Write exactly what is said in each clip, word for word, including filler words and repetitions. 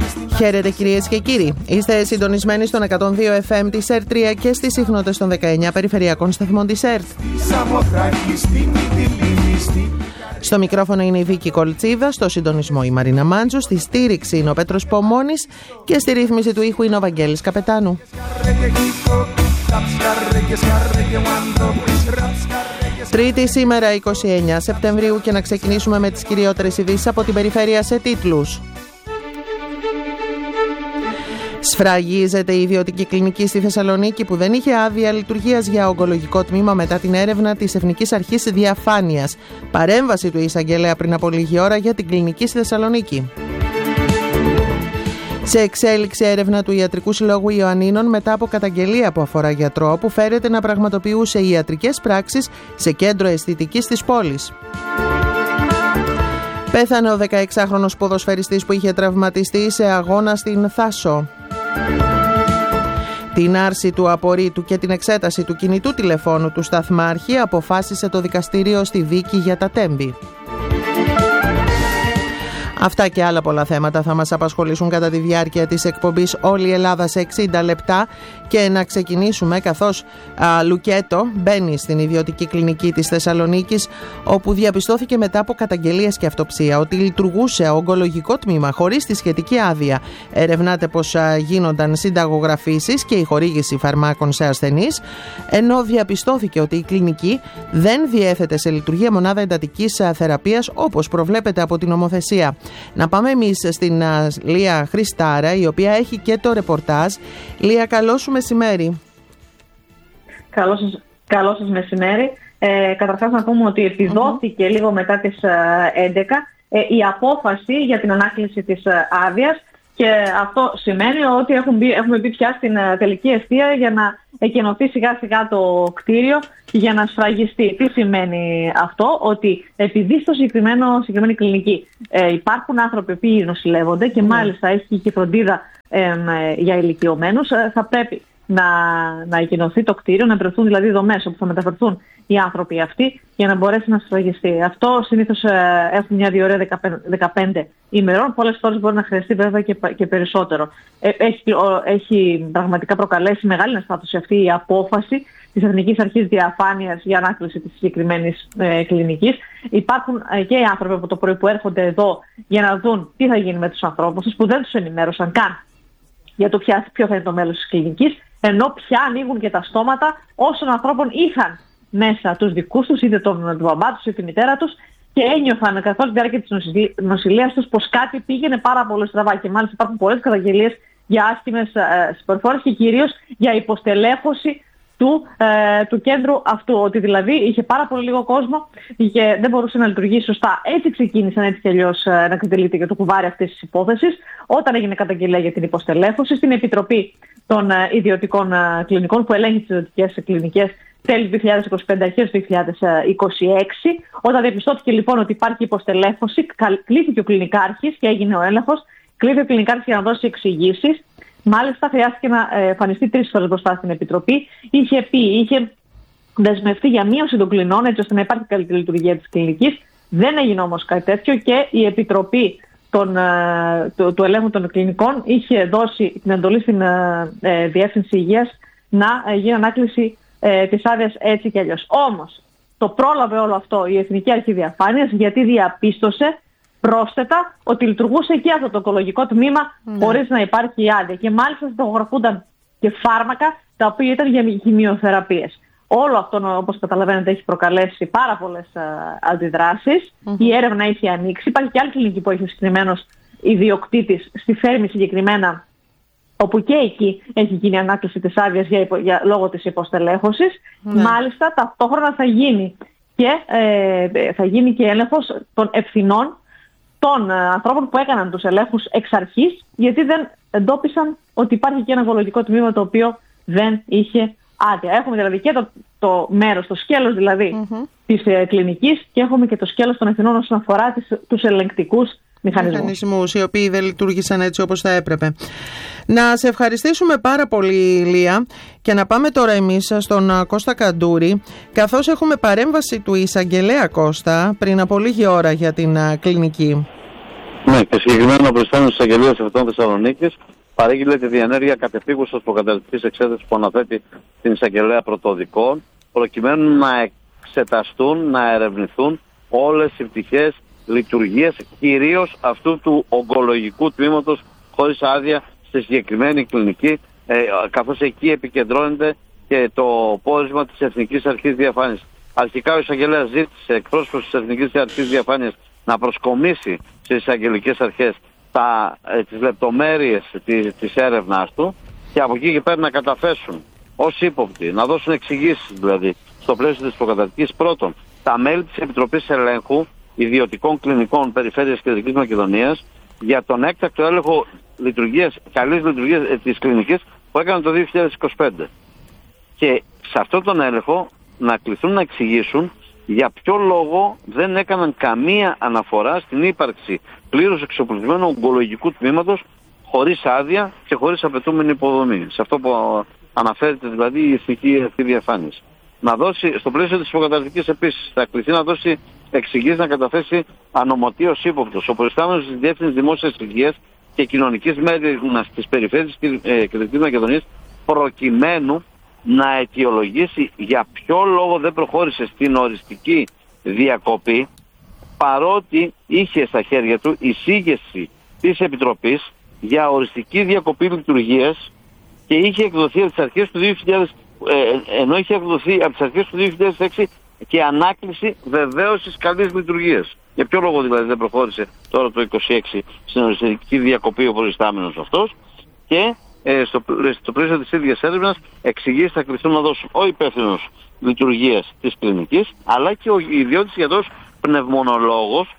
Χαίρετε κυρίες και κύριοι. Είστε συντονισμένοι στον εκατόν δύο εφ εμ της ΕΡΤ τρία και στις συχνότητες των δεκαεννιά περιφερειακών σταθμών της ΕΡΤ. Στο μικρόφωνο είναι η Βίκη Κολτσίδα, στο συντονισμό η Μαρίνα Μάντζου, στη στήριξη είναι ο Πέτρος Πομώνης και στη ρύθμιση του ήχου είναι ο Βαγγέλης Καπετάνου. Τρίτη σήμερα είκοσι εννέα Σεπτεμβρίου και να ξεκινήσουμε με τις κυριότερες ειδήσεις από την περιφέρεια σε τίτλους. Σφραγίζεται η ιδιωτική κλινική στη Θεσσαλονίκη που δεν είχε άδεια λειτουργίας για ογκολογικό τμήμα μετά την έρευνα της Εθνικής Αρχής Διαφάνειας. Παρέμβαση του εισαγγελέα πριν από λίγη ώρα για την κλινική στη Θεσσαλονίκη. Σε εξέλιξη έρευνα του Ιατρικού Συλλόγου Ιωαννίνων μετά από καταγγελία που αφορά γιατρό που φέρεται να πραγματοποιούσε ιατρικές πράξεις σε κέντρο αισθητικής της πόλης. Πέθανε ο δεκαεξάχρονος ποδοσφαιριστής που είχε τραυματιστεί σε αγώνα στην Θάσο. Την άρση του απορρίτου και την εξέταση του κινητού τηλεφώνου του σταθμάρχη αποφάσισε το δικαστήριο στη δίκη για τα Τέμπη. Αυτά και άλλα πολλά θέματα θα μας απασχολήσουν κατά τη διάρκεια της εκπομπής Όλη η Ελλάδα σε εξήντα λεπτά και να ξεκινήσουμε καθώς α, Λουκέτο μπαίνει στην ιδιωτική κλινική της Θεσσαλονίκης όπου διαπιστώθηκε μετά από καταγγελίες και αυτοψία ότι λειτουργούσε ογκολογικό τμήμα χωρίς τη σχετική άδεια. Ερευνάται πως α, γίνονταν συνταγογραφήσεις και η χορήγηση φαρμάκων σε ασθενείς, ενώ διαπιστώθηκε ότι η κλινική δεν διέθετε σε λειτουργία μονάδα εντατικής α, θεραπείας όπως προβλέπεται από την νομοθεσία. Να πάμε εμείς στην uh, Λία Χριστάρα, η οποία έχει και το ρεπορτάζ. Λία, καλό σου μεσημέρι. Καλό σας, καλό σας μεσημέρι. Ε, καταρχάς να πούμε ότι επιδόθηκε mm-hmm. λίγο μετά τις uh, έντεκα ε, η απόφαση για την ανάκληση της uh, άδειας και αυτό σημαίνει ότι έχουμε μπει, έχουμε μπει πια στην uh, τελική ευθεία για να εκενωθεί σιγά σιγά το κτίριο για να σφραγιστεί. Τι σημαίνει αυτό? Ότι επειδή στο συγκεκριμένο, συγκεκριμένη κλινική ε, υπάρχουν άνθρωποι που νοσηλεύονται και mm. μάλιστα έχει και φροντίδα ε, για ηλικιωμένους, ε, θα πρέπει να, να εκενωθεί το κτίριο, να βρεθούν δηλαδή δομές όπου θα μεταφερθούν οι άνθρωποι αυτοί για να μπορέσει να σφραγιστεί. Αυτό συνήθως ε, έχουν μια διορία δεκαπέντε ημερών. Πολλές φορές μπορεί να χρειαστεί βέβαια και, και περισσότερο. Ε, έχει, έχει πραγματικά προκαλέσει μεγάλη ενστάτωση αυτή η απόφαση της Εθνικής Αρχής Διαφάνειας για ανάκληση της συγκεκριμένης ε, κλινικής. Υπάρχουν ε, και οι άνθρωποι από το πρωί που έρχονται εδώ για να δουν τι θα γίνει με τους ανθρώπους που δεν τους ενημέρωσαν καν για το ποια, ποιο θα είναι το μέλλον της κλινικής, ενώ πια ανοίγουν και τα στόματα όσων ανθρώπων είχαν μέσα τους δικούς τους, είτε τον, τον μπαμπά τους είτε τη μητέρα τους, και ένιωθαν καθώς τη διάρκεια της νοσηλείας τους πως κάτι πήγαινε πάρα πολύ στραβά. Και μάλιστα υπάρχουν πολλές καταγγελίες για άσχημες ε, συμπεριφορές και κυρίως για υποστελέχωση του, ε, του κέντρου αυτού. Ότι δηλαδή είχε πάρα πολύ λίγο κόσμο και δεν μπορούσε να λειτουργήσει σωστά. Έτσι ξεκίνησαν έτσι κι αλλιώς ε, να εκτελείται και το κουβάρι αυτής της υπόθεσης. Όταν έγινε καταγγελία για την υποστελέχωση, στην Επιτροπή των ε, Ιδιωτικών ε, Κλινικών που ελέγχει τις ιδιωτικές κλινικές τέλη του δύο χιλιάδες είκοσι πέντε, αρχές του δύο χιλιάδες είκοσι έξι, όταν διαπιστώθηκε λοιπόν ότι υπάρχει υποστελέχωση, κλήθηκε ο κλινικάρχης και έγινε ο έλεγχος, κλήθηκε ο κλινικάρχης για να δώσει εξηγήσεις. Μάλιστα, χρειάστηκε να εμφανιστεί τρεις φορές μπροστά στην Επιτροπή. Είχε πει, είχε δεσμευτεί για μείωση των κλινών, έτσι ώστε να υπάρχει καλύτερη λειτουργία της κλινικής. Δεν έγινε όμως κάτι τέτοιο και η Επιτροπή των, του, του Ελέγχου των Κλινικών είχε δώσει την εντολή στην ε, Διεύθυνση Υγείας να ε, γίνει ανάκληση ε, της άδειας έτσι κι αλλιώς. Όμως, το πρόλαβε όλο αυτό η Εθνική Αρχή Διαφάνειας, γιατί διαπίστωσε πρόσθετα ότι λειτουργούσε και αυτό το ογκολογικό τμήμα mm. χωρίς να υπάρχει η άδεια. Και μάλιστα συνταγογραφούνταν και φάρμακα τα οποία ήταν για χημειοθεραπείες. Όλο αυτό, όπως καταλαβαίνετε, έχει προκαλέσει πάρα πολλές uh, αντιδράσεις. Mm-hmm. Η έρευνα έχει ανοίξει. Υπάρχει και άλλη κλινική που έχει ο συγκεκριμένος ιδιοκτήτης στη Θέρμη συγκεκριμένα, όπου και εκεί έχει γίνει ανάκληση της άδειας για, υπο, για, λόγω της υποστελέχωσης. Mm-hmm. Μάλιστα, ταυτόχρονα θα γίνει και, ε, θα γίνει και έλεγχος των ευθυνών των ανθρώπων που έκαναν τους ελέγχους εξ αρχής, γιατί δεν εντόπισαν ότι υπάρχει και ένα ογκολογικό τμήμα το οποίο δεν είχε άδεια. Έχουμε δηλαδή και το, το μέρος, το σκέλος δηλαδή mm-hmm. της ε, κλινικής, και έχουμε και το σκέλος των ευθυνών όσον αφορά τις, τους ελεγκτικούς μηχανισμούς. Μηχανισμούς οι οποίοι δεν λειτουργήσαν έτσι όπως θα έπρεπε. Να σε ευχαριστήσουμε πάρα πολύ, Λία, και να πάμε τώρα εμείς στον Κώστα Καντούρη, καθώς έχουμε παρέμβαση του εισαγγελέα Κώστα πριν από λίγη ώρα για την κλινική. Ναι, και συγκεκριμένα ο προϊστάμενος της Εισαγγελίας Ερευνών Θεσσαλονίκης παρήγγειλε τη διενέργεια κατεπίγουσας προκαταρκτικής εξέτασης που αναθέτει την Εισαγγελέα Πρωτοδικών, προκειμένου να εξεταστούν, να ερευνηθούν όλες οι πτυχές λειτουργίας, κυρίως αυτού του ογκολογικού τμήματος χωρίς άδεια στη συγκεκριμένη κλινική, ε, καθώς εκεί επικεντρώνεται και το πόρισμα της Εθνικής Αρχής Διαφάνειας. Αρχικά ο εισαγγελέας ζήτησε εκπρόσωπος της Εθνικής Αρχής Διαφάνειας να προσκομίσει στις εισαγγελικές αρχές τα, ε, τις λεπτομέρειες της, της έρευνάς του και από εκεί και πέρα να καταθέσουν ως ύποπτοι, να δώσουν εξηγήσεις δηλαδή στο πλαίσιο της προκαταρκτικής. Πρώτον, τα μέλη της Επιτροπής Ελέγχου Ιδιωτικών Κλινικών Περιφέρειας Κεντρικής Μακεδονίας για τον έκτακτο έλεγχο λειτουργίας, καλής λειτουργίας ε, της κλινικής που έκανε το δύο χιλιάδες είκοσι πέντε. Και σε αυτόν τον έλεγχο να κληθούν να εξηγήσουν για ποιο λόγο δεν έκαναν καμία αναφορά στην ύπαρξη πλήρως εξοπλισμένου ογκολογικού τμήματος χωρίς άδεια και χωρίς απαιτούμενη υποδομή. Σε αυτό που αναφέρεται δηλαδή η Εθνική Αρχή Διαφάνειας. Να δώσει, στο πλαίσιο της προκαταρκτικής επίσης, θα κληθεί να δώσει εξηγήσεις, να καταθέσει ανομωτίως ύποπτος ο προϊστάμενος της Διεύθυνσης Δημόσιας Υγείας και Κοινωνικής Μέριμνας της Περιφέρειας Κεντρικής Μακεδονίας, προκειμένου να αιτιολογήσει για ποιο λόγο δεν προχώρησε στην οριστική διακοπή, παρότι είχε στα χέρια του εισήγηση της Επιτροπής για οριστική διακοπή λειτουργίας και είχε εκδοθεί από τις αρχές του δύο χιλιάδες, ε, ενώ είχε εκδοθεί από τις αρχές του δύο χιλιάδες έξι και ανάκληση βεβαίωσης καλής λειτουργίας. Για ποιο λόγο δηλαδή δεν προχώρησε τώρα το είκοσι έξι στην οριστική διακοπή ο προϊστάμενος αυτός? Και ε, στο, στο πλαίσιο της ίδιας έρευνας εξηγήσεις θα κληθούν να δώσουν ο υπεύθυνος λειτουργίας της κλινικής, αλλά και ο ιδιώτης γιατρός πνευμονολόγος,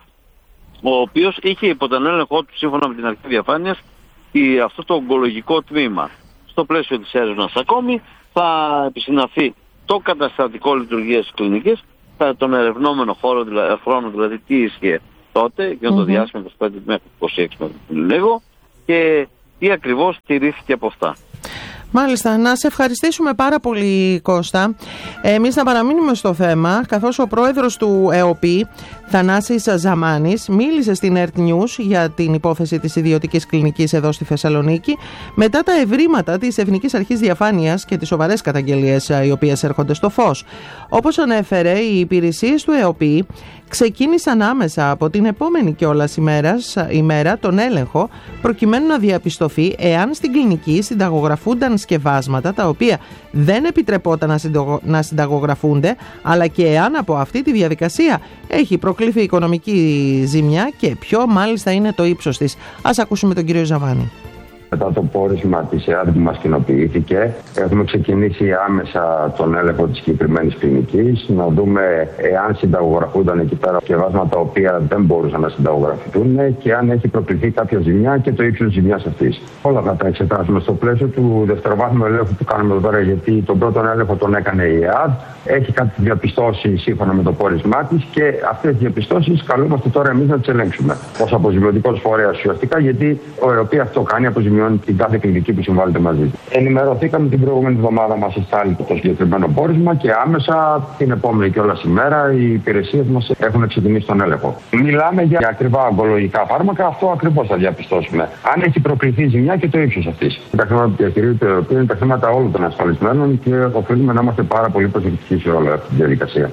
ο οποίος είχε υπό τον έλεγχό του σύμφωνα με την Αρχή Διαφάνειας η, αυτό το ογκολογικό τμήμα. Στο πλαίσιο της έρευνας ακόμη θα επισυναθεί το καταστατικό λειτουργίας της κλινικής, τον ερευνόμενο χώρο, δηλαδή, χρόνο, δηλαδή τι ίσχυε τότε, για το mm-hmm. διάστημα είκοσι πέντε μέχρι είκοσι έξι λίγο, και τι ακριβώς τηρήθηκε από αυτά. Μάλιστα, να σε ευχαριστήσουμε πάρα πολύ, Κώστα. Εμείς να παραμείνουμε στο θέμα, καθώς ο πρόεδρος του ΕΟΠΗ, Θανάσης Ζαμάνης, μίλησε στην Earth News για την υπόθεση της ιδιωτικής κλινικής εδώ στη Θεσσαλονίκη, μετά τα ευρήματα της Εθνικής Αρχής Διαφάνειας και τις σοβαρές καταγγελίες οι οποίες έρχονται στο φως. Όπως ανέφερε, οι υπηρεσίες του ΕΟΠΗ ξεκίνησαν άμεσα από την επόμενη κιόλας ημέρας, ημέρα τον έλεγχο, προκειμένου να διαπιστωθεί εάν στην κλινική συνταγογραφούνταν σκευάσματα τα οποία δεν επιτρεπόταν να, συντογο... να συνταγογραφούνται, αλλά και εάν από αυτή τη διαδικασία έχει προκληθεί οικονομική ζημιά και ποιο μάλιστα είναι το ύψος της. Ας ακούσουμε τον κύριο Ζαμάνη. Μετά το πόρισμα της ΕΑΔ που μας κοινοποιήθηκε, έχουμε ξεκινήσει άμεσα τον έλεγχο της συγκεκριμένης κλινικής, να δούμε εάν συνταγογραφούνταν εκεί πέρα σκευάσματα τα οποία δεν μπορούσαν να συνταγογραφηθούν και αν έχει προκληθεί κάποια ζημιά και το ύψος της ζημιάς αυτής. Όλα αυτά τα εξετάσουμε στο πλαίσιο του δευτεροβάθμιου ελέγχου που κάνουμε εδώ πέρα, γιατί τον πρώτο έλεγχο τον έκανε η ΕΑΔ. Έχει κάτι διαπιστώσει σύμφωνα με το πόρισμά της και αυτές τις διαπιστώσεις καλούμαστε τώρα εμείς να τις ελέγξουμε ως αποζημιωτικός φορέας ουσιαστικά, γιατί ο ΕΟΠΗ αυτό κάνει, αποζημιώνει την κάθε κλινική που συμβάλλεται μαζί. Ενημερωθήκαμε την προηγούμενη εβδομάδα, μας εστάλει το συγκεκριμένο πόρισμα και άμεσα την επόμενη κιόλας ημέρα οι υπηρεσίες μας έχουν ξεκινήσει τον έλεγχο. Μιλάμε για ακριβά ογκολογικά φάρμακα, αυτό ακριβώς θα διαπιστώσουμε. Αν έχει προκληθεί ζημιά και το ύψος αυτής. Τα χρήματα που διαχειρίζεται το είναι τα χρήματα όλων των ασφαλισμένων και οφείλουμε να είμαστε πάρα πολύ προσεκτικοί σε όλη αυτή τη διαδικασία.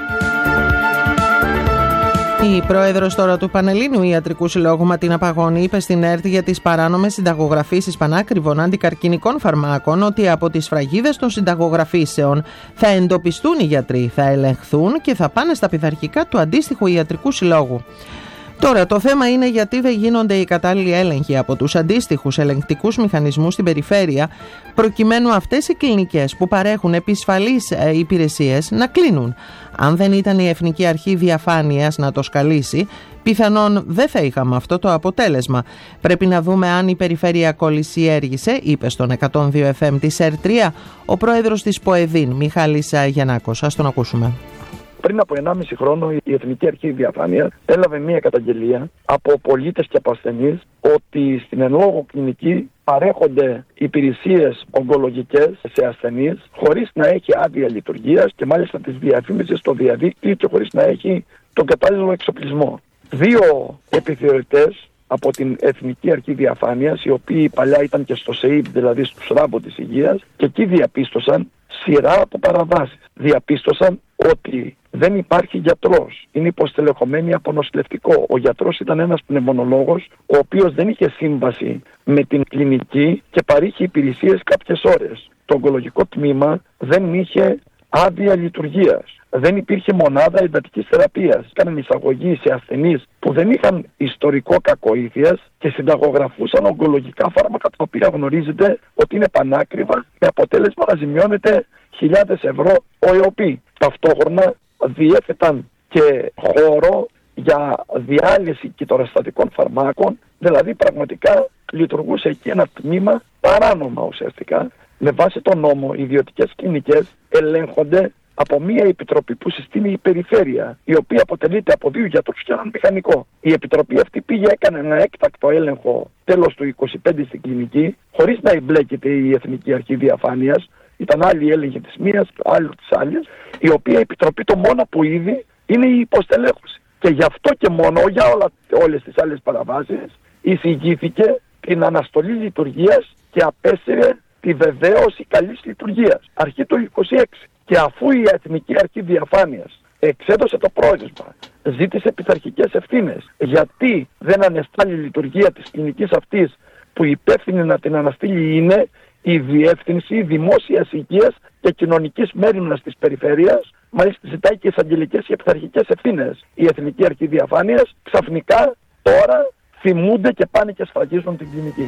Η πρόεδρος τώρα του Πανελλήνιου Ιατρικού Συλλόγου Ματίνα Παγώνη είπε στην ΕΡΤ για τις παράνομες συνταγογραφήσεις πανάκριβων αντικαρκινικών φαρμάκων ότι από τις σφραγίδες των συνταγογραφήσεων θα εντοπιστούν οι γιατροί, θα ελεγχθούν και θα πάνε στα πειθαρχικά του αντίστοιχου Ιατρικού Συλλόγου. Τώρα, το θέμα είναι γιατί δεν γίνονται οι κατάλληλοι έλεγχοι από τους αντίστοιχους ελεγκτικούς μηχανισμούς στην περιφέρεια, προκειμένου αυτές οι κλινικές που παρέχουν επισφαλείς ε, υπηρεσίες να κλείνουν. Αν δεν ήταν η Εθνική Αρχή Διαφάνειας να το σκαλίσει, πιθανόν δεν θα είχαμε αυτό το αποτέλεσμα. Πρέπει να δούμε αν η περιφέρεια κολλησιέργησε, είπε στον εκατόν δύο εφ εμ της ΕΡ τρία ο πρόεδρος της ΠΟΕΔΗΝ, Μιχάλης Γιαννάκος. Ας τον ακούσουμε. Πριν από ενάμιση χρόνο η Εθνική Αρχή Διαφάνειας έλαβε μία καταγγελία από πολίτες και από ασθενείς ότι στην εν λόγω κλινική παρέχονται υπηρεσίες ογκολογικές σε ασθενείς χωρίς να έχει άδεια λειτουργίας και μάλιστα τις διαφήμιζε στο διαδίκτυο και χωρίς να έχει τον κατάλληλο εξοπλισμό. Δύο επιθεωρητές από την Εθνική Αρχή Διαφάνειας, οι οποίοι παλιά ήταν και στο ΣΕΙΠ, δηλαδή στους Ράμπο της Υγείας, και εκεί διαπίστωσαν σειρά από παραβάσεις. Διαπίστωσαν ότι δεν υπάρχει γιατρός, είναι υποστελεχωμένοι από νοσηλευτικό. Ο γιατρός ήταν ένας πνευμονολόγος, ο οποίος δεν είχε σύμβαση με την κλινική και παρήχε υπηρεσίες κάποιες ώρες. Το ογκολογικό τμήμα δεν είχε άδεια λειτουργίας. Δεν υπήρχε μονάδα εντατικής θεραπείας. Κάναν εισαγωγή σε ασθενείς που δεν είχαν ιστορικό κακοήθειας και συνταγογραφούσαν ογκολογικά φάρμακα, τα οποία γνωρίζετε ότι είναι πανάκριβα, με αποτέλεσμα να ζημιώνεται χιλιάδες ευρώ ο ΕΟΠΗ. Ταυτόχρονα διέθεταν και χώρο για διάλυση κυτοραστατικών φαρμάκων, δηλαδή πραγματικά λειτουργούσε εκεί ένα τμήμα παράνομα ουσιαστικά. Με βάση τον νόμο, οι ιδιωτικές κλινικές ελέγχονται από μια επιτροπή που συστήνει η περιφέρεια, η οποία αποτελείται από δύο γιατρούς και έναν μηχανικό. Η επιτροπή αυτή πήγε, έκανε ένα έκτακτο έλεγχο τέλος του είκοσι πέντε στην κλινική, χωρίς να εμπλέκεται η Εθνική Αρχή Διαφάνειας. Ήταν άλλη έλεγχη της μίας, άλλη της άλλης, η οποία επιτροπή το μόνο που είδε είναι η υποστελέχωση. Και γι' αυτό και μόνο, για όλα, όλες τις άλλες παραβάσεις, εισηγήθηκε την αναστολή λειτουργίας και απέσυρε τη βεβαίωση καλής λειτουργίας. Αρχή του είκοσι έξι. Και αφού η Εθνική Αρχή Διαφάνειας εξέδωσε το πρόεδρευμα, ζήτησε πειθαρχικές ευθύνες, γιατί δεν ανεστάλλει η λειτουργία της κλινικής αυτής, που υπεύθυνη να την αναστείλει είναι η Διεύθυνση Δημόσιας Υγείας και Κοινωνικής Μέριμνας της Περιφέρειας, μάλιστα ζητάει και εισαγγελικές και πειθαρχικές ευθύνες. Η Εθνική Αρχή Διαφάνειας ξαφνικά τώρα θυμούνται και πάνε και σφραγίζουν την κλινική.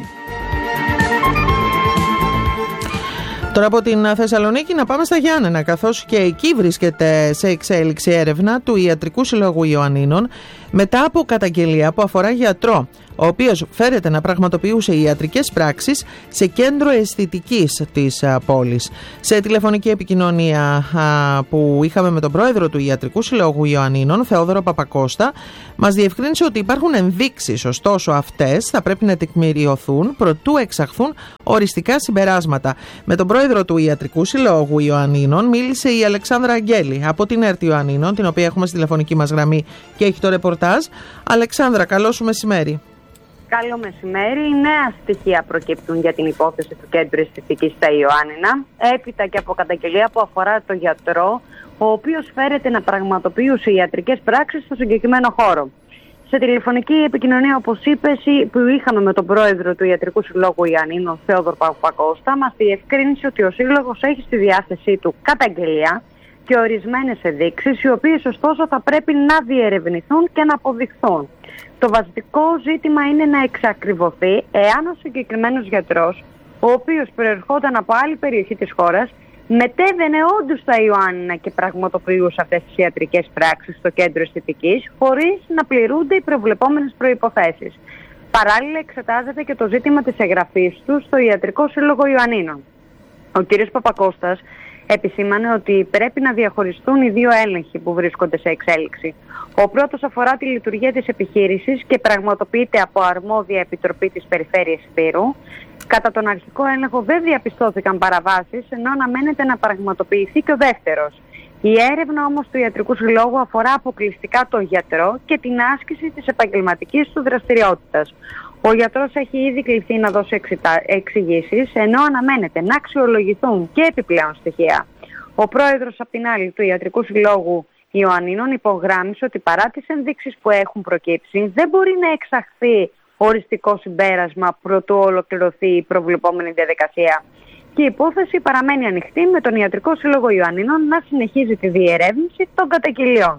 Τώρα από την Θεσσαλονίκη να πάμε στα Γιάννενα, καθώς και εκεί βρίσκεται σε εξέλιξη έρευνα του Ιατρικού Συλλόγου Ιωαννίνων μετά από καταγγελία που αφορά γιατρό, ο οποίος φέρεται να πραγματοποιούσε ιατρικές πράξεις σε κέντρο αισθητικής της πόλης. Σε τηλεφωνική επικοινωνία που είχαμε με τον πρόεδρο του Ιατρικού Συλλόγου Ιωαννίνων, Θεόδωρο Παπακώστα, μας διευκρίνησε ότι υπάρχουν ενδείξεις, ωστόσο αυτές θα πρέπει να τεκμηριωθούν προτού εξαχθούν οριστικά συμπεράσματα. Με τον πρόεδρο του Ιατρικού Συλλόγου Ιωαννίνων μίλησε η Αλεξάνδρα Αγγέλη από την ΕΡΤ Ιωαννίνων, την οποία έχουμε στη τηλεφωνική μας γραμμή και έχει το ρεπορτάζ. Αλεξάνδρα, καλό σου μεσημέρι. Καλό μεσημέρι. Νέα στοιχεία προκύπτουν για την υπόθεση του Κέντρου Αισθητικής στα Ιωάννινα, έπειτα και από καταγγελία που αφορά τον γιατρό, ο οποίος φέρεται να πραγματοποιούσε ιατρικές πράξεις στο συγκεκριμένο χώρο. Σε τηλεφωνική επικοινωνία, όπως είπες, που είχαμε με τον πρόεδρο του Ιατρικού Συλλόγου Ιωαννίνων, Θεόδωρο Παπακώστα, μας διευκρίνησε ότι ο Σύλλογος έχει στη διάθεσή του καταγγελία και ορισμένες ενδείξεις, οι οποίες ωστόσο θα πρέπει να διερευνηθούν και να αποδειχθούν. Το βασικό ζήτημα είναι να εξακριβωθεί εάν ο συγκεκριμένος γιατρός, ο οποίος προερχόταν από άλλη περιοχή της χώρας, μετέβαινε όντως στα Ιωάννινα και πραγματοποιούσε αυτές τις ιατρικές πράξεις στο κέντρο αισθητικής, χωρίς να πληρούνται οι προβλεπόμενες προϋποθέσεις. Παράλληλα, εξετάζεται και το ζήτημα της εγγραφής του στο Ιατρικό Σύλλογο Ιωαννίνων. Ο κ. Παπακώστας επισήμανε ότι πρέπει να διαχωριστούν οι δύο έλεγχοι που βρίσκονται σε εξέλιξη. Ο πρώτος αφορά τη λειτουργία της επιχείρησης και πραγματοποιείται από αρμόδια επιτροπή της Περιφέρειας Υπήρου. Κατά τον αρχικό έλεγχο δεν διαπιστώθηκαν παραβάσεις, ενώ αναμένεται να πραγματοποιηθεί και ο δεύτερος. Η έρευνα όμως του Ιατρικού Συλλόγου αφορά αποκλειστικά τον γιατρό και την άσκηση της επαγγελματικής του δραστηριότητας. Ο γιατρός έχει ήδη κληθεί να δώσει εξηγήσεις, ενώ αναμένεται να αξιολογηθούν και επιπλέον στοιχεία. Ο πρόεδρος, απ' την άλλη, του Ιατρικού Συλλόγου Ιωαννίνων υπογράμμισε ότι παρά τις ενδείξεις που έχουν προκύψει, δεν μπορεί να εξαχθεί οριστικό συμπέρασμα προτού ολοκληρωθεί η προβλεπόμενη διαδικασία. Και η υπόθεση παραμένει ανοιχτή, με τον Ιατρικό Σύλλογο Ιωαννίνων να συνεχίζει τη διερεύνηση των καταγγελιών.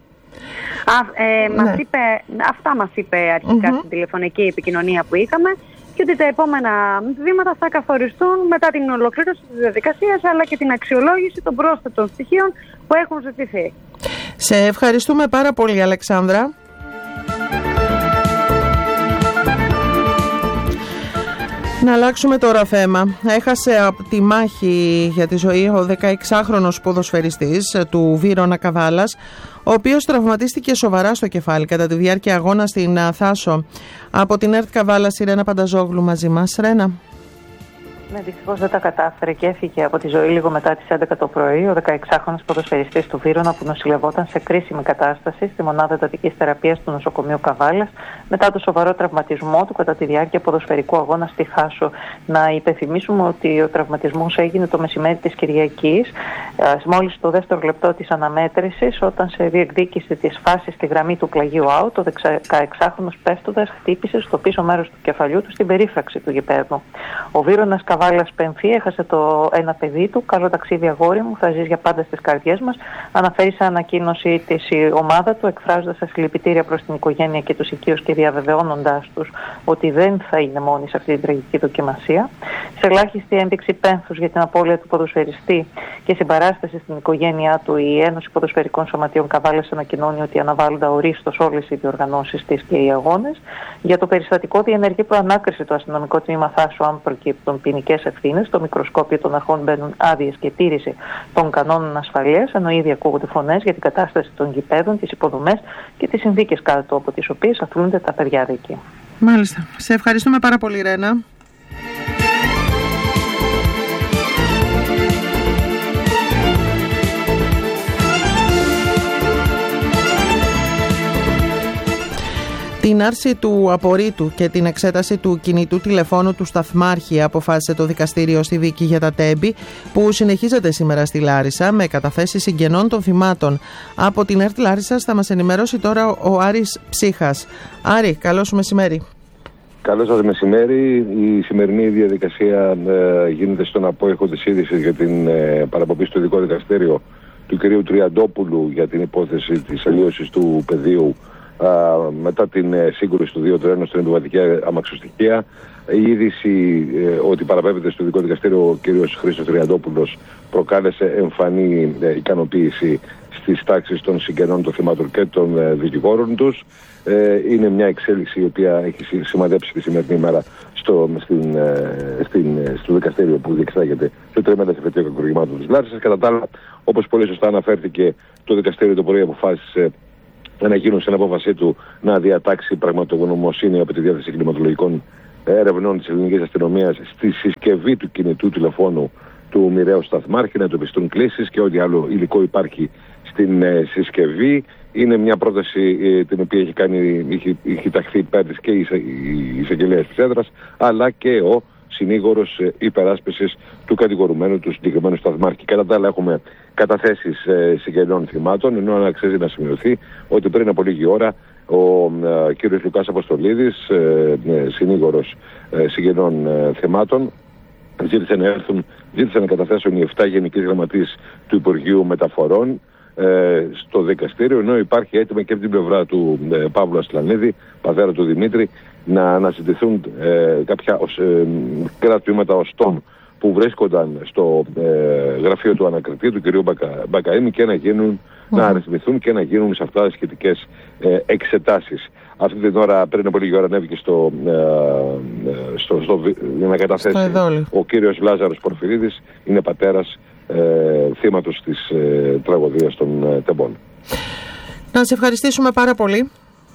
Α, ε, ναι. μας είπε, αυτά μας είπε αρχικά mm-hmm. στην τηλεφωνική επικοινωνία που είχαμε, και ότι τα επόμενα βήματα θα καθοριστούν μετά την ολοκλήρωση της διαδικασίας, αλλά και την αξιολόγηση των πρόσθετων στοιχείων που έχουν ζητηθεί. Σε ευχαριστούμε πάρα πολύ, Αλεξάνδρα. Να αλλάξουμε τώρα θέμα. Έχασε από τη μάχη για τη ζωή ο δεκαεξάχρονος ποδοσφαιριστής του Βύρωνα Καβάλας, ο οποίος τραυματίστηκε σοβαρά στο κεφάλι κατά τη διάρκεια αγώνα στην Θάσο. Από την ΕΡΤ Καβάλας, η Ρένα Πανταζόγλου μαζί μας. Ρένα. Ναι, δυστυχώς δεν τα κατάφερε και έφυγε από τη ζωή λίγο μετά τις έντεκα το πρωί ο δεκαεξάχρονος ποδοσφαιριστής του Βύρωνα που νοσηλευόταν σε κρίσιμη κατάσταση στη μονάδα εντατικής θεραπείας του νοσοκομείου Καβάλας μετά το σοβαρό τραυματισμό του κατά τη διάρκεια ποδοσφαιρικού αγώνα στη Χάσο. Να υπενθυμίσουμε ότι ο τραυματισμός έγινε το μεσημέρι της Κυριακής, μόλις το δεύτερο λεπτό της αναμέτρησης, όταν σε διεκδίκηση της φάσης στη γραμμή του πλαγίου out, ο δεκαεξάχρονος πέφτοντας χτύπησε στο πίσω μέρος του κεφαλιού του στην περίφραξη του γηπέδου. Ο Βύρωνας Καβάλας Πενφή έχασε το ένα παιδί του. Καλό ταξίδι, αγόρι μου, θα ζεις για πάντα στις καρδιές μας. Αναφέρει σε ανακοίνωση της η ομάδα του, εκφράζοντας τα συλληπιτήρια προς την οικογένεια και τους οικείους και διαβεβαιώνοντάς τους ότι δεν θα είναι μόνοι σε αυτή την τραγική δοκιμασία. Σε ελάχιστη ένδειξη πένθους για την απώλεια του ποδοσφαιριστή και συμπαράσταση στην οικογένειά του, η Ένωση Ποδοσφαιρικών Σωματείων Καβάλας ανακοινώνει ότι αναβάλλονται ορίστως όλες οι διοργανώσεις της και οι αγώνες. Για το περιστατικό διενεργεί προανάκριση το αστυνομικό τμήμα Θάσου, αν προκύπτουν ποινικές ευθύνες. Στο μικροσκόπιο των αρχών μπαίνουν άδειες και τήρηση των κανόνων ασφαλείας, ενώ ήδη ακούγονται φωνές για την κατάσταση των γηπέδων, τις υποδομές και τις συνθήκες κάτω από τις οποίες αθλούνται τα παιδιά εκεί. Μάλιστα. Σε ευχαριστούμε πάρα πολύ, Ρένα. Την άρση του απορρίτου και την εξέταση του κινητού τηλεφώνου του Σταθμάρχη αποφάσισε το δικαστήριο στη δίκη για τα Τέμπη, που συνεχίζεται σήμερα στη Λάρισα με καταθέσεις συγγενών των θυμάτων. Από την ΕΡΤ Λάρισσας θα μας ενημερώσει τώρα ο Άρης Ψύχας. Άρη, καλό σου μεσημέρι. Καλό σας μεσημέρι. Η σημερινή διαδικασία ε, γίνεται στον απόϊχο της είδησης για την ε, παραπομπή στο ειδικό δικαστήριο του κυρίου Τριαντόπουλου για την υπόθεση της αλλίωσης του πεδίου α, μετά την ε, σύγκρουση του δύο τρένου στην επιβατική αμαξοστοιχεία. Η είδηση ε, ότι παραπέμπεται στο ειδικό δικαστήριο ο κύριος Χρήστος Τριαντόπουλος προκάλεσε εμφανή ε, ικανοποίηση στις τάξεις των συγγενών των θυμάτων και των ε, δικηγόρων τους. Ε, είναι μια εξέλιξη η οποία έχει σημαδέψει τη σημερινή ημέρα στο, στην, στην, στο δικαστήριο που διεξάγεται στο τριμερές εφετείο κακουργημάτων της Λάρισσας. Κατά τα άλλα, όπως πολύ σωστά αναφέρθηκε, το δικαστήριο το πρωί αποφάσισε να γίνουν στην απόφασή του να διατάξει πραγματογνωμοσύνη από τη διάθεση κλιματολογικών ερευνών της ελληνικής αστυνομίας στη συσκευή του κινητού τηλεφώνου του μοιραίου Σταθμάρχη, να του πιστούν κλήσεις και ό,τι άλλο υλικό υπάρχει στην ε, συσκευή. Είναι μια πρόταση ε, την οποία έχει, κάνει, έχει, έχει ταχθεί υπέρ της και η, η εισαγγελέας της έδρας, αλλά και ο συνήγορος ε, υπεράσπισης του κατηγορουμένου του συγκεκριμένου Σταθμάρχη. Κατά τα άλλα, έχουμε καταθέσεις ε, συγγενών θυμάτων, ενώ αξίζει να σημειωθεί ότι πριν από λίγη ώρα ο ε, κύριος Λουκάς Αποστολίδης, ε, ε, συνήγορος ε, συγγενών ε, θυμάτων, ζήτησε να έρθουν, ζήτησε να καταθέσουν οι εφτά γενικοί γραμματείς του Υπουργείου Μεταφορών ε, στο δικαστήριο, ενώ υπάρχει έτοιμα και από την πλευρά του ε, Παύλου Ασλανίδη, πατέρα του Δημήτρη, να αναζητηθούν ε, κάποια ε, κρατήματα οστών που βρίσκονταν στο ε, γραφείο του ανακριτή, του κ. Μπακα, Μπακαήμι, και να γίνουν, mm. να αριθμηθούν και να γίνουν σε αυτά σχετικές ε, εξετάσεις. Αυτή την ώρα, πριν από λίγη ώρα, ανέβηκε στο, ε, στο, στο, για να καταθέσει ο κύριος Λάζαρος Πορφυρίδης, είναι πατέρας ε, θύματος της ε, τραγωδίας των ε, Τεμπών. Να σε ευχαριστήσουμε πάρα πολύ.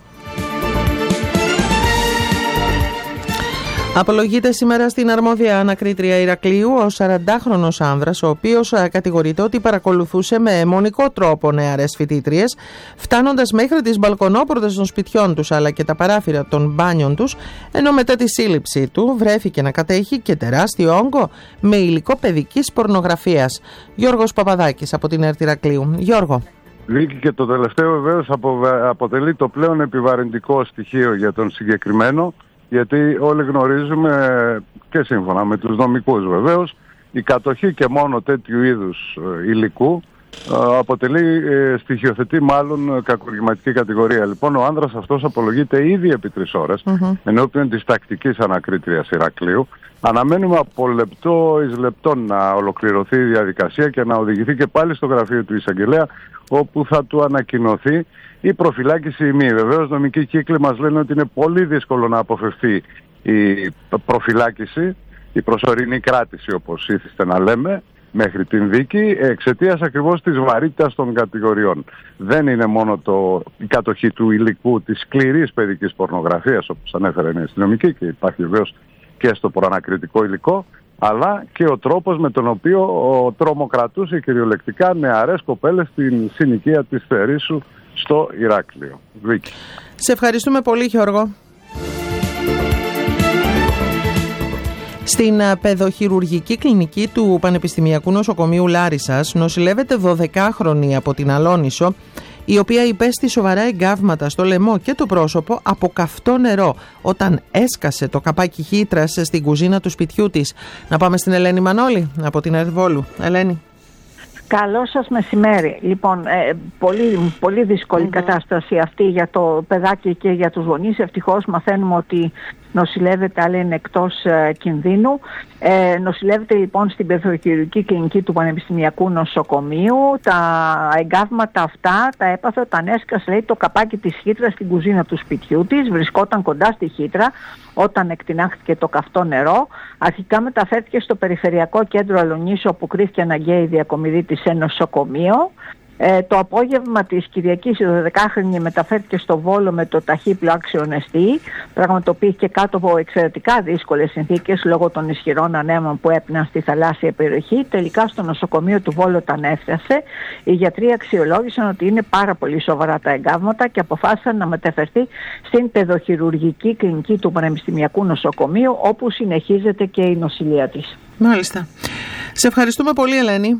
Απολογείται σήμερα στην αρμόδια ανακρίτρια Ηρακλείου ο σαραντάχρονος άνδρας, ο οποίος κατηγορείται ότι παρακολουθούσε με αιμονικό τρόπο νεαρές φοιτήτριες, φτάνοντας μέχρι τις μπαλκονόπορτες των σπιτιών τους αλλά και τα παράθυρα των μπάνιων τους, ενώ μετά τη σύλληψή του βρέθηκε να κατέχει και τεράστιο όγκο με υλικό παιδικής πορνογραφίας. Γιώργος Παπαδάκης από την ΕΡΤ Ηρακλείου. Γιώργο. Δίκη και το τελευταίο βεβαίως αποτελεί το πλέον επιβαρυντικό στοιχείο για τον συγκεκριμένο, γιατί όλοι γνωρίζουμε, και σύμφωνα με τους νομικούς βεβαίως, η κατοχή και μόνο τέτοιου είδους υλικού αποτελεί, στοιχειοθετεί μάλλον κακουργηματική κατηγορία. Λοιπόν, ο άνδρας αυτός απολογείται ήδη επί τρεις ώρες mm-hmm. ενώπιον της τακτικής ανακρίτριας Ηρακλείου. Αναμένουμε από λεπτό εις λεπτό να ολοκληρωθεί η διαδικασία και να οδηγηθεί και πάλι στο γραφείο του εισαγγελέα, όπου θα του ανακοινωθεί η προφυλάκηση ή μη. Βεβαίως, νομικοί κύκλοι μας λένε ότι είναι πολύ δύσκολο να αποφευθεί η προφυλάκηση, η προσωρινή κράτηση, όπως ήθιστε να λέμε, μέχρι την δίκη, εξαιτίας ακριβώς της βαρύτητας των κατηγοριών. Δεν είναι μόνο το, η κατοχή του υλικού της σκληρής παιδικής πορνογραφίας, όπως ανέφερε η αστυνομική, και υπάρχει βεβαίως και στο προανακριτικό υλικό, αλλά και ο τρόπος με τον οποίο ο, τρομοκρατούσε κυριολεκτικά νεαρές κοπέλες στην συνοικία της Θερίσσου στο Ηράκλειο. Βίκη. Σε ευχαριστούμε πολύ, Γιώργο. Στην παιδοχειρουργική κλινική του Πανεπιστημιακού Νοσοκομείου Λάρισσας νοσηλεύεται δωδεκάχρονη από την Αλόνησο, η οποία υπέστη σοβαρά εγκάβματα στο λαιμό και το πρόσωπο από καυτό νερό όταν έσκασε το καπάκι χύτρας στην κουζίνα του σπιτιού της. Να πάμε στην Ελένη Μανώλη από την Ερβόλου. Ελένη. Καλό σας μεσημέρι. Λοιπόν, ε, πολύ, πολύ δύσκολη mm-hmm. κατάσταση αυτή για το παιδάκι και για τους γονείς. Ευτυχώς μαθαίνουμε ότι νοσηλεύεται, αλλά είναι εκτός ε, κινδύνου. Ε, νοσηλεύεται λοιπόν στην παιδοχειρουργική κλινική του Πανεπιστημιακού Νοσοκομείου. Τα εγκάβματα αυτά τα έπαθε όταν έσκασε, λέει, το καπάκι της χύτρας στην κουζίνα του σπιτιού της. Βρισκόταν κοντά στη χύτρα όταν εκτινάχθηκε το καυτό νερό. Αρχικά μεταφέρθηκε στο Περιφερειακό Κέντρο Αλονίσου, όπου κρίθηκε αναγκαία η διακομιδή της σε νοσοκομείο. Ε, το απόγευμα της Κυριακής η δωδεκάχρονη μεταφέρθηκε στο Βόλο με το ταχύπλο άξιον εστί, πραγματοποιήθηκε κάτω από εξαιρετικά δύσκολες συνθήκες λόγω των ισχυρών ανέμων που έπναν στη θαλάσσια περιοχή. Τελικά στο νοσοκομείο του Βόλου όταν έφτασε, οι γιατροί αξιολόγησαν ότι είναι πάρα πολύ σοβαρά τα εγκάβματα και αποφάσισαν να μεταφερθεί στην παιδοχειρουργική κλινική του Πανεπιστημιακού Νοσοκομείου, όπου συνεχίζεται και η νοσηλεία της. Μάλιστα. Σε ευχαριστούμε πολύ, Ελένη.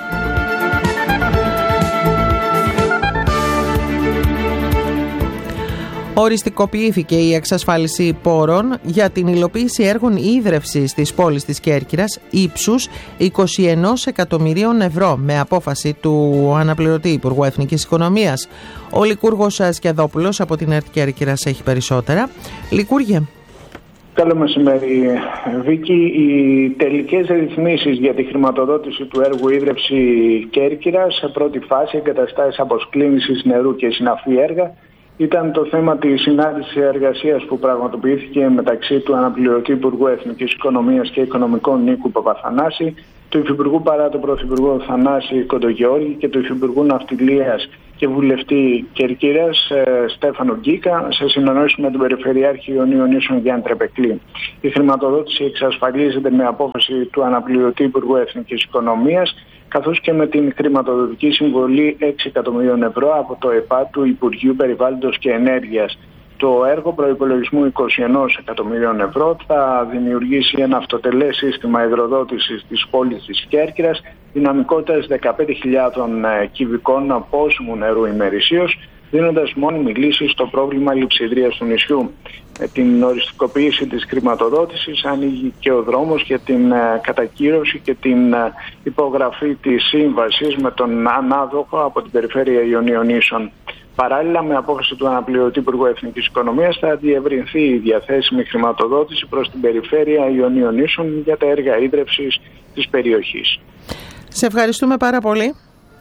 Οριστικοποιήθηκε η εξασφάλιση πόρων για την υλοποίηση έργων ίδρευσης της πόλης της Κέρκυρας ύψους είκοσι ένα εκατομμυρίων ευρώ με απόφαση του αναπληρωτή Υπουργού Εθνικής Οικονομίας. Ο Λικούργος Σκεδόπουλος από την ΕΡΤ Κέρκυρας έχει περισσότερα. Λικούργε. Καλό μεσημέρι, Βίκη. Οι τελικές ρυθμίσεις για τη χρηματοδότηση του έργου ίδρυυση Κέρκυρας σε πρώτη φάση, εγκαταστάσεις αποσκλήνησης νερού και συναφή έργα, ήταν το θέμα της συνάντησης εργασίας που πραγματοποιήθηκε μεταξύ του αναπληρωτή Υπουργού Εθνικής Οικονομίας και Οικονομικών Νίκου Παπαθανάση, του Υφυπουργού παρά τον Πρωθυπουργό Θανάση Κοντογεώργη και του Υφυπουργού Ναυτιλίας και Βουλευτή Κερκύρας ε, Στέφανο Γκίκα, σε συνεννόηση με τον Περιφερειάρχη Ιωνίων Νήσων Γιάννη Τρεπεκλή. Η χρηματοδότηση εξασφαλίζεται με απόφαση του αναπληρωτή Υπουργού Εθνικής Οικονομίας, καθώς και με την χρηματοδοτική συμβολή έξι εκατομμυρίων ευρώ από το ΕΠΑ του Υπουργείου Περιβάλλοντος και Ενέργειας. Το έργο προϋπολογισμού είκοσι ένα εκατομμυρίων ευρώ θα δημιουργήσει ένα αυτοτελές σύστημα υδροδότησης της πόλης της Κέρκυρας δυναμικότητας δεκαπέντε χιλιάδες κυβικών πόσιμου νερού ημερησίως, δίνοντας μόνιμη λύση στο πρόβλημα λειψιδρίας του νησιού. Με την οριστικοποίηση της χρηματοδότησης ανοίγει και ο δρόμος για την κατακύρωση και την υπογραφή της σύμβασης με τον ανάδοχο από την Περιφέρεια Ιωνίων Νήσων. Παράλληλα, με απόφαση του αναπληρωτή Υπουργού Εθνικής Οικονομίας θα διευρυνθεί η διαθέσιμη χρηματοδότηση προς την Περιφέρεια Ιωνίων Νήσων για τα έργα ίδρευσης της περιοχής. Σε ευχαριστούμε πάρα πολύ.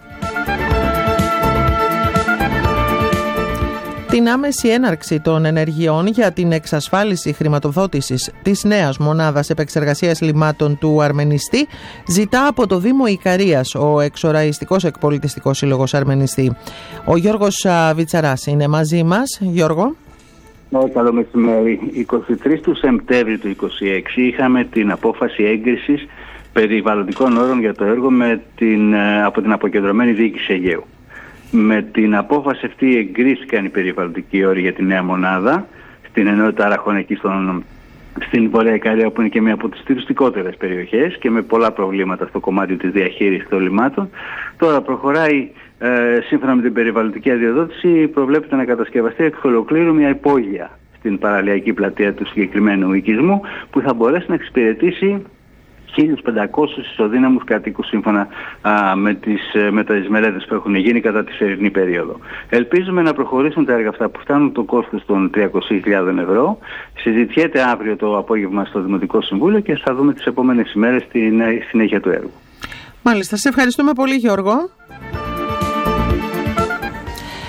Την άμεση έναρξη των ενεργειών για την εξασφάλιση χρηματοδότησης της νέας μονάδας επεξεργασίας λιμάτων του Αρμενιστή ζητά από το Δήμο Ικαρίας ο εξοραϊστικός εκπολιτιστικός σύλλογος Αρμενιστή. Ο Γιώργος Βιτσαράς είναι μαζί μας. Γιώργο. Ναι, καλό μεσημέρι. εικοστή τρίτη του Σεπτέμβρη του είκοσι έξι είχαμε την απόφαση έγκρισης περιβαλλοντικών όρων για το έργο με την, από την αποκεντρωμένη διοίκηση Αιγαίου. Με την απόφαση αυτή εγκρίθηκαν οι περιβαλλοντικοί όροι για τη νέα μονάδα στην ενότητα Αραχών εκεί στον, στην Βορεια Ικαρία, που είναι και μία από τις τουριστικότερες περιοχές και με πολλά προβλήματα στο κομμάτι της διαχείρισης των λιμάτων. Τώρα προχωράει ε, σύμφωνα με την περιβαλλοντική αδειοδότηση, προβλέπεται να κατασκευαστεί εκ ολοκλήρου μια υπόγεια στην παραλιακή πλατεία του συγκεκριμένου οικισμού που θα μπορέσει να εξυπηρετήσει χίλιους πεντακόσιους ισοδύναμους κατοίκους σύμφωνα α, με, τις, με τις μελέτες που έχουν γίνει κατά τη φετινή περίοδο. Ελπίζουμε να προχωρήσουν τα έργα αυτά που φτάνουν το κόστος των τριακόσιες χιλιάδες ευρώ. Συζητιέται αύριο το απόγευμα στο Δημοτικό Συμβούλιο και θα δούμε τις επόμενες ημέρες τη συνέχεια του έργου. Μάλιστα, σε ευχαριστούμε πολύ, Γιώργο.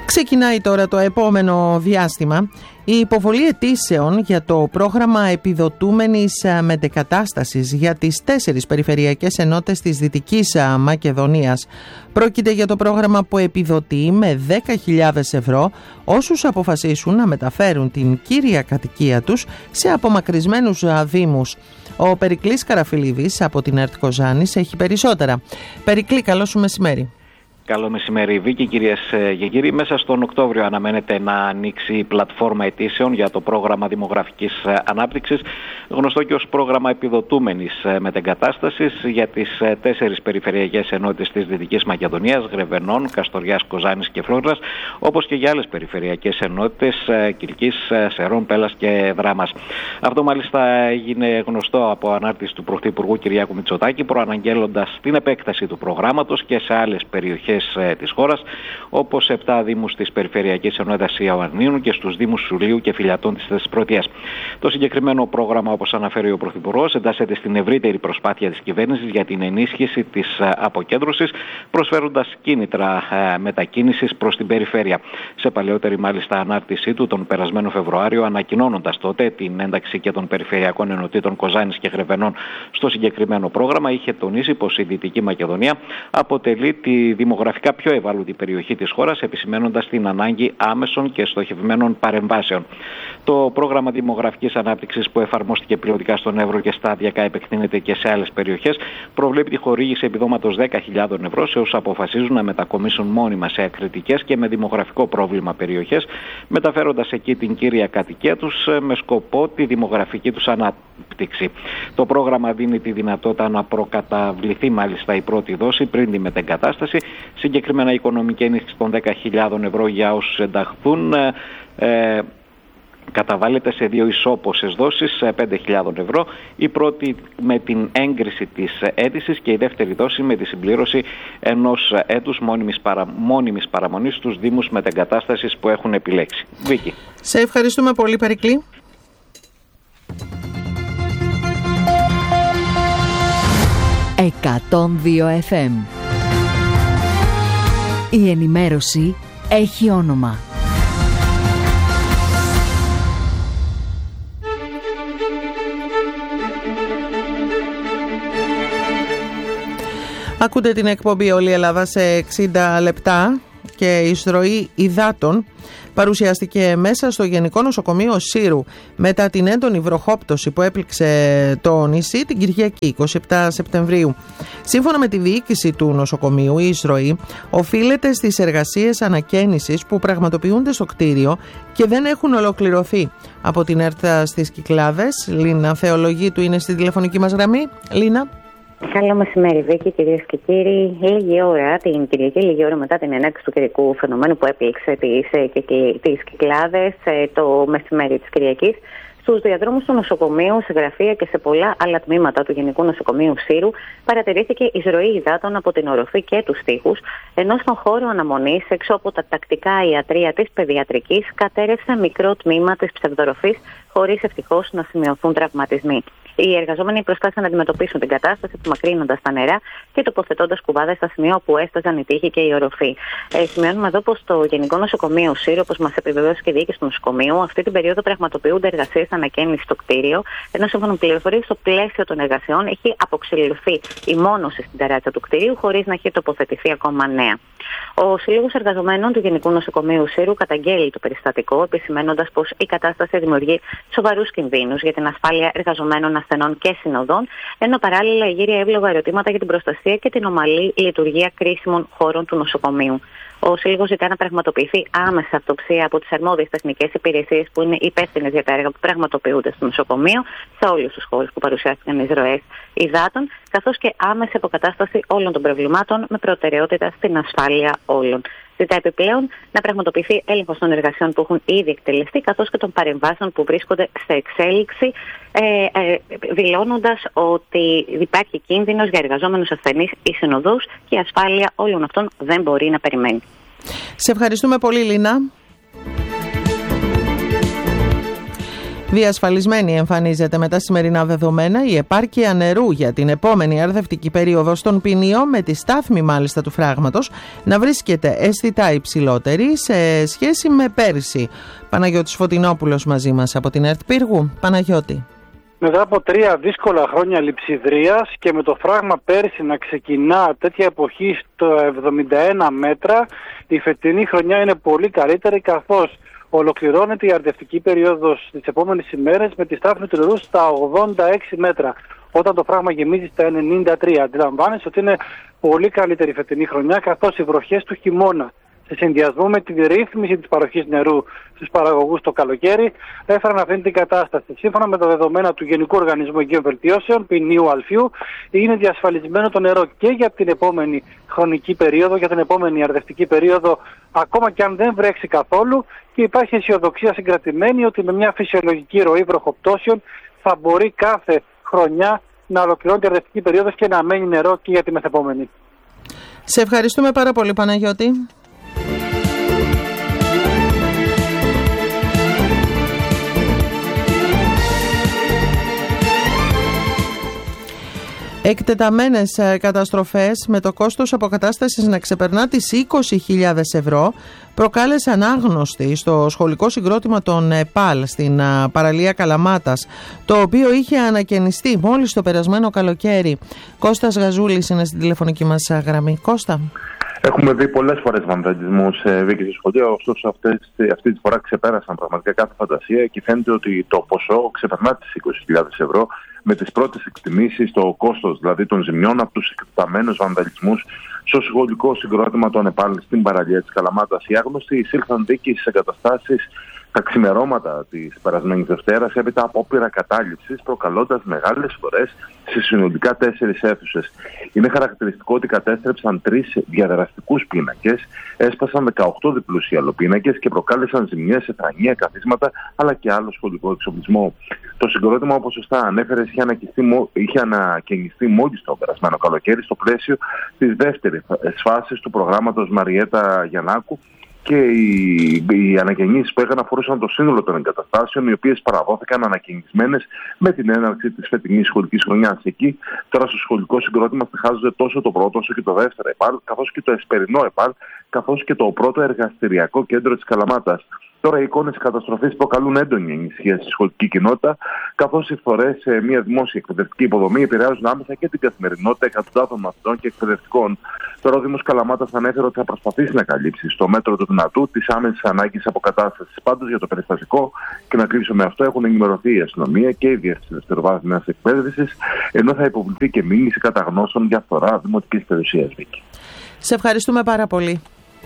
Ξεκινάει τώρα το επόμενο διάστημα η υποβολή αιτήσεων για το πρόγραμμα επιδοτούμενης μετεγκατάστασης για τις τέσσερις περιφερειακές ενότητες της Δυτικής Μακεδονίας. Πρόκειται για το πρόγραμμα που επιδοτεί με δέκα χιλιάδες ευρώ όσους αποφασίσουν να μεταφέρουν την κύρια κατοικία τους σε απομακρυσμένους δήμους. Ο Περικλής Καραφιλίδης από την ΕΡΤ Κοζάνης έχει περισσότερα. Περικλή, καλό σου μεσημέρι. Καλό μεσημέρι, Βίκη, κυρίες και κύριοι. Μέσα στον Οκτώβριο αναμένεται να ανοίξει η πλατφόρμα αιτήσεων για το πρόγραμμα δημογραφικής ανάπτυξης, γνωστό και ως πρόγραμμα επιδοτούμενης μετεγκατάστασης για τις τέσσερις περιφερειακές ενότητες της Δυτικής Μακεδονίας, Γρεβενών, Καστοριάς, Κοζάνης και Φλόρας, όπως και για άλλες περιφερειακές ενότητες Κιλκής, Σερών, Πέλας και Δράμας. Αυτό μάλιστα έγινε γνωστό από ανάρτηση του Πρωθυπουργού Κυριάκου Μητσοτάκη, προαναγγέλλοντας την επέκταση του προγράμματος και σε άλλες περιοχές της χώρας, όπως σε επτά δήμους της Περιφερειακής Ενότητας Ιωαννίνου και στους δήμους Σουλίου και Φιλιατών της Θεσπρωτείας. Το συγκεκριμένο πρόγραμμα, όπως αναφέρει ο Πρωθυπουργός, εντάσσεται στην ευρύτερη προσπάθεια της κυβέρνησης για την ενίσχυση της αποκέντρωσης, προσφέροντας κίνητρα μετακίνησης προς την περιφέρεια. Σε παλαιότερη μάλιστα ανάρτησή του τον περασμένο Φεβρουάριο, ανακοινώνοντας τότε την ένταξη και των περιφερειακών ενωτήτων Κοζάνης και Γρεβενών στο συγκεκριμένο πρόγραμμα, είχε τονίσει πως η Δυτική Μακεδονία αποτελεί τη δημογραφική πιο ευάλωτη περιοχή της χώρας, επισημαίνοντας την ανάγκη άμεσων και στοχευμένων παρεμβάσεων. Το πρόγραμμα δημογραφικής ανάπτυξης, που εφαρμόστηκε πιλωτικά στον Εύρο και σταδιακά επεκτείνεται και σε άλλες περιοχές, προβλέπει τη χορήγηση επιδόματος δέκα χιλιάδες ευρώ σε όσους αποφασίζουν να μετακομίσουν μόνιμα σε ακριτικές και με δημογραφικό πρόβλημα περιοχές, μεταφέροντας εκεί την κύρια κατοικία τους με σκοπό τη δημογραφική τους ανάπτυξη. Το πρόγραμμα δίνει τη δυνατότητα να προκαταβληθεί μάλιστα η πρώτη δόση πριν τη μετεγκατάσταση. Συγκεκριμένα η οικονομική ενίσχυση των δέκα χιλιάδες ευρώ για όσους ενταχθούν ε, καταβάλλεται σε δύο ισόποσες δόσεις πέντε χιλιάδες ευρώ. Η πρώτη με την έγκριση της αίτησης και η δεύτερη δόση με τη συμπλήρωση ενός έτους μόνιμης, παρα, μόνιμης παραμονής στους δήμους μετεγκατάστασης που έχουν επιλέξει. Βίκη. Σε ευχαριστούμε πολύ, Περικλή. εκατόν δύο εφ εμ. Η ενημέρωση έχει όνομα. Ακούτε την εκπομπή Όλη η Ελλάδα σε εξήντα λεπτά και η εισρωή υδάτων παρουσιάστηκε μέσα στο Γενικό Νοσοκομείο Σύρου μετά την έντονη βροχόπτωση που έπληξε το νησί την Κυριακή εικοστή εβδόμη Σεπτεμβρίου. Σύμφωνα με τη διοίκηση του νοσοκομείου, η εισρωή οφείλεται στις εργασίες ανακαίνησης που πραγματοποιούνται στο κτίριο και δεν έχουν ολοκληρωθεί. Από την ΕΡΤ στις Κυκλάδες, Λίνα Θεολογίτου είναι στη τηλεφωνική μας γραμμή. Λίνα. Καλό μεσημέρι, Βίκη, κυρίες και κύριοι. Λίγη ώρα, την Κυριακή, λίγη ώρα μετά την ενέκριση του καιρικού φαινομένου που έπληξε τις Κυκλάδες το μεσημέρι της Κυριακής, στους διαδρόμους του νοσοκομείου, σε γραφεία και σε πολλά άλλα τμήματα του Γενικού Νοσοκομείου Σύρου παρατηρήθηκε εισρωή υδάτων από την οροφή και τους τοίχους, ενώ στον χώρο αναμονής, έξω από τα τακτικά ιατρεία της παιδιατρικής, κατέρευσε μικρό τμήμα της ψευδοροφής, χωρίς ευτυχώς να σημειωθούν τραυματισμοί. Οι εργαζόμενοι προσπάθησαν να αντιμετωπίσουν την κατάσταση, απομακρύνοντας τα νερά και τοποθετώντας κουβάδες στα σημεία όπου έφταζαν οι τοίχοι και η οροφή. Ε, σημειώνουμε εδώ πως το Γενικό Νοσοκομείο Σύρου, όπως μας επιβεβαίωσε και η διοίκηση του νοσοκομείου, αυτή την περίοδο πραγματοποιούνται εργασίες ανακαίνησης στο κτίριο, ενώ σύμφωνα με πληροφορίες, στο πλαίσιο των εργασιών έχει αποξηλωθεί η μόνωση στην ταράτσα του κτίριου, χωρίς να έχει τοποθετηθεί ακόμα νέα. Ο Σύλλογος Εργαζομένων του Γενικού Νοσοκομείου Σύρου καταγγέλει το περιστατικό, επισημαίνοντας πως η κατάσταση δημιουργεί σοβαρούς κινδύνους για την ασφάλεια εργαζομένων, ασθενών και συνοδών, ενώ παράλληλα γύρει εύλογα ερωτήματα για την προστασία και την ομαλή λειτουργία κρίσιμων χώρων του νοσοκομείου. Ο Σύλλογος ζητά να πραγματοποιηθεί άμεσα αυτοψία από τις αρμόδιες τεχνικές υπηρεσίες που είναι υπεύθυνες για τα έργα που πραγματοποιούνται στο νοσοκομείο, σε όλους τους χώρους που παρουσιάστηκαν εισρωές υδάτων, καθώς και άμεση αποκατάσταση όλων των προβλημάτων με προτεραιότητα στην ασφάλεια όλων. Ζητά επιπλέον να πραγματοποιηθεί έλεγχος των εργασιών που έχουν ήδη εκτελεστεί, καθώς και των παρεμβάσεων που βρίσκονται σε εξέλιξη, ε, ε, δηλώνοντας ότι υπάρχει κίνδυνος για εργαζόμενους ασθενείς ή συνοδούς και η ασφάλεια όλων αυτών δεν μπορεί να περιμένει. Σε ευχαριστούμε πολύ, Λίνα. Διασφαλισμένη εμφανίζεται με τα σημερινά δεδομένα η επάρκεια νερού για την επόμενη αρδευτική περίοδο στον Ποινίο, με τη στάθμη μάλιστα του φράγματος να βρίσκεται αισθητά υψηλότερη σε σχέση με πέρυσι. Παναγιώτης Φωτεινόπουλος μαζί μας από την ΕΡΤ Πύργου. Παναγιώτη. Μετά από τρία δύσκολα χρόνια λειψιδρίας και με το φράγμα πέρσι να ξεκινά τέτοια εποχή στο εβδομήντα ένα μέτρα, η φετινή χρονιά είναι πολύ καλύτερη, καθώς ολοκληρώνεται η αρδευτική περίοδος τις επόμενες ημέρες με τη στάθμη του νερού στα ογδόντα έξι μέτρα, όταν το φράγμα γεμίζει στα ενενήντα τρία. Αντιλαμβάνεσαι ότι είναι πολύ καλύτερη η φετινή χρονιά, καθώς οι βροχές του χειμώνα σε συνδυασμό με τη ρύθμιση της παροχής νερού στους παραγωγούς το καλοκαίρι έφεραν αυτή την κατάσταση. Σύμφωνα με τα δεδομένα του Γενικού Οργανισμού Αιγαίων Βελτιώσεων, Ποινίου Αλφιού, είναι διασφαλισμένο το νερό και για την επόμενη χρονική περίοδο, για την επόμενη αρδευτική περίοδο, ακόμα και αν δεν βρέξει καθόλου, και υπάρχει αισιοδοξία συγκρατημένη ότι με μια φυσιολογική ροή βροχοπτώσεων θα μπορεί κάθε χρονιά να ολοκληρώνει τη αρδευτική περίοδος και να μένει νερό και για τη μεθεπόμενη. Σε ευχαριστούμε πάρα πολύ, Παναγιώτη. Εκτεταμένες καταστροφές με το κόστος αποκατάστασης να ξεπερνά τις είκοσι χιλιάδες ευρώ προκάλεσαν άγνωστη στο σχολικό συγκρότημα των ΕΠΑΛ στην παραλία Καλαμάτας, το οποίο είχε ανακαινιστεί μόλις το περασμένο καλοκαίρι. Κώστας Γαζούλης είναι στην τηλεφωνική μας γραμμή. Κώστα. Έχουμε δει πολλές φορές βανδαλισμούς, Βίκη, στο σχολείο, ωστόσο αυτές, αυτή τη φορά ξεπέρασαν πραγματικά κάθε φαντασία και φαίνεται ότι το ποσό ξεπερνά τις είκοσι χιλιάδες ευρώ, με τις πρώτες εκτιμήσεις, το κόστος δηλαδή των ζημιών από τους εκτεταμένους βανδαλισμούς στο σχολικό συγκρότημα των ΕΠΑΛ στην παραλία της Καλαμάτας. Οι άγνωστοι εισήλθαν δίκη στις εγκαταστάσεις τα ξημερώματα της περασμένης Δευτέρας έπειτα από όπειρα κατάληψης, προκαλώντας μεγάλες φορές σε συνολικά τέσσερις αίθουσες. Είναι χαρακτηριστικό ότι κατέστρεψαν τρεις διαδραστικούς πίνακες, έσπασαν δεκαοκτώ διπλούς ιαλοπίνακες και προκάλεσαν ζημιές σε θρανία, καθίσματα αλλά και άλλο σχολικό εξοπλισμό. Το συγκρότημα, όπως σωστά ανέφερες, είχε, είχε ανακαινιστεί μόλις το περασμένο καλοκαίρι στο πλαίσιο της δεύτερης φάσης του προγράμματος Μαριέτα Γιαννάκου, και οι, οι ανακαινήσεις που έκαναν αφορούσαν το σύνολο των εγκαταστάσεων, οι οποίες παραδόθηκαν ανακαινισμένες με την έναρξη της φετινής σχολικής χρονιάς. Εκεί τώρα στο σχολικό συγκρότημα στοιχάζονται τόσο το πρώτο όσο και το δεύτερο ΕΠΑΛ, καθώς και το εσπερινό ΕΠΑΛ, καθώς και το πρώτο εργαστηριακό κέντρο της Καλαμάτας. Τώρα οι εικόνες καταστροφής προκαλούν έντονη ανησυχία στη σχολική κοινότητα, καθώς οι φθορές σε μια δημόσια εκπαιδευτική υποδομή επηρεάζουν άμεσα και την καθημερινότητα εκατοντάδων μαθητών και εκπαιδευτικών. Τώρα ο Δήμος Καλαμάτας ανέφερε ότι θα προσπαθήσει να καλύψει στο μέτρο του δυνατού τις άμεσες ανάγκες αποκατάστασης. Πάντως για το περιστατικό, και να κλείσω με αυτό, έχουν ενημερωθεί η αστυνομία και η Διεύθυνση Δευτεροβάθμιας Εκπαίδευσης, ενώ θα υποβληθεί και μήνυση κατά γνώσεων για φθορά δημοτικής περιουσίας. Σε ευχαριστούμε πάρα πολύ.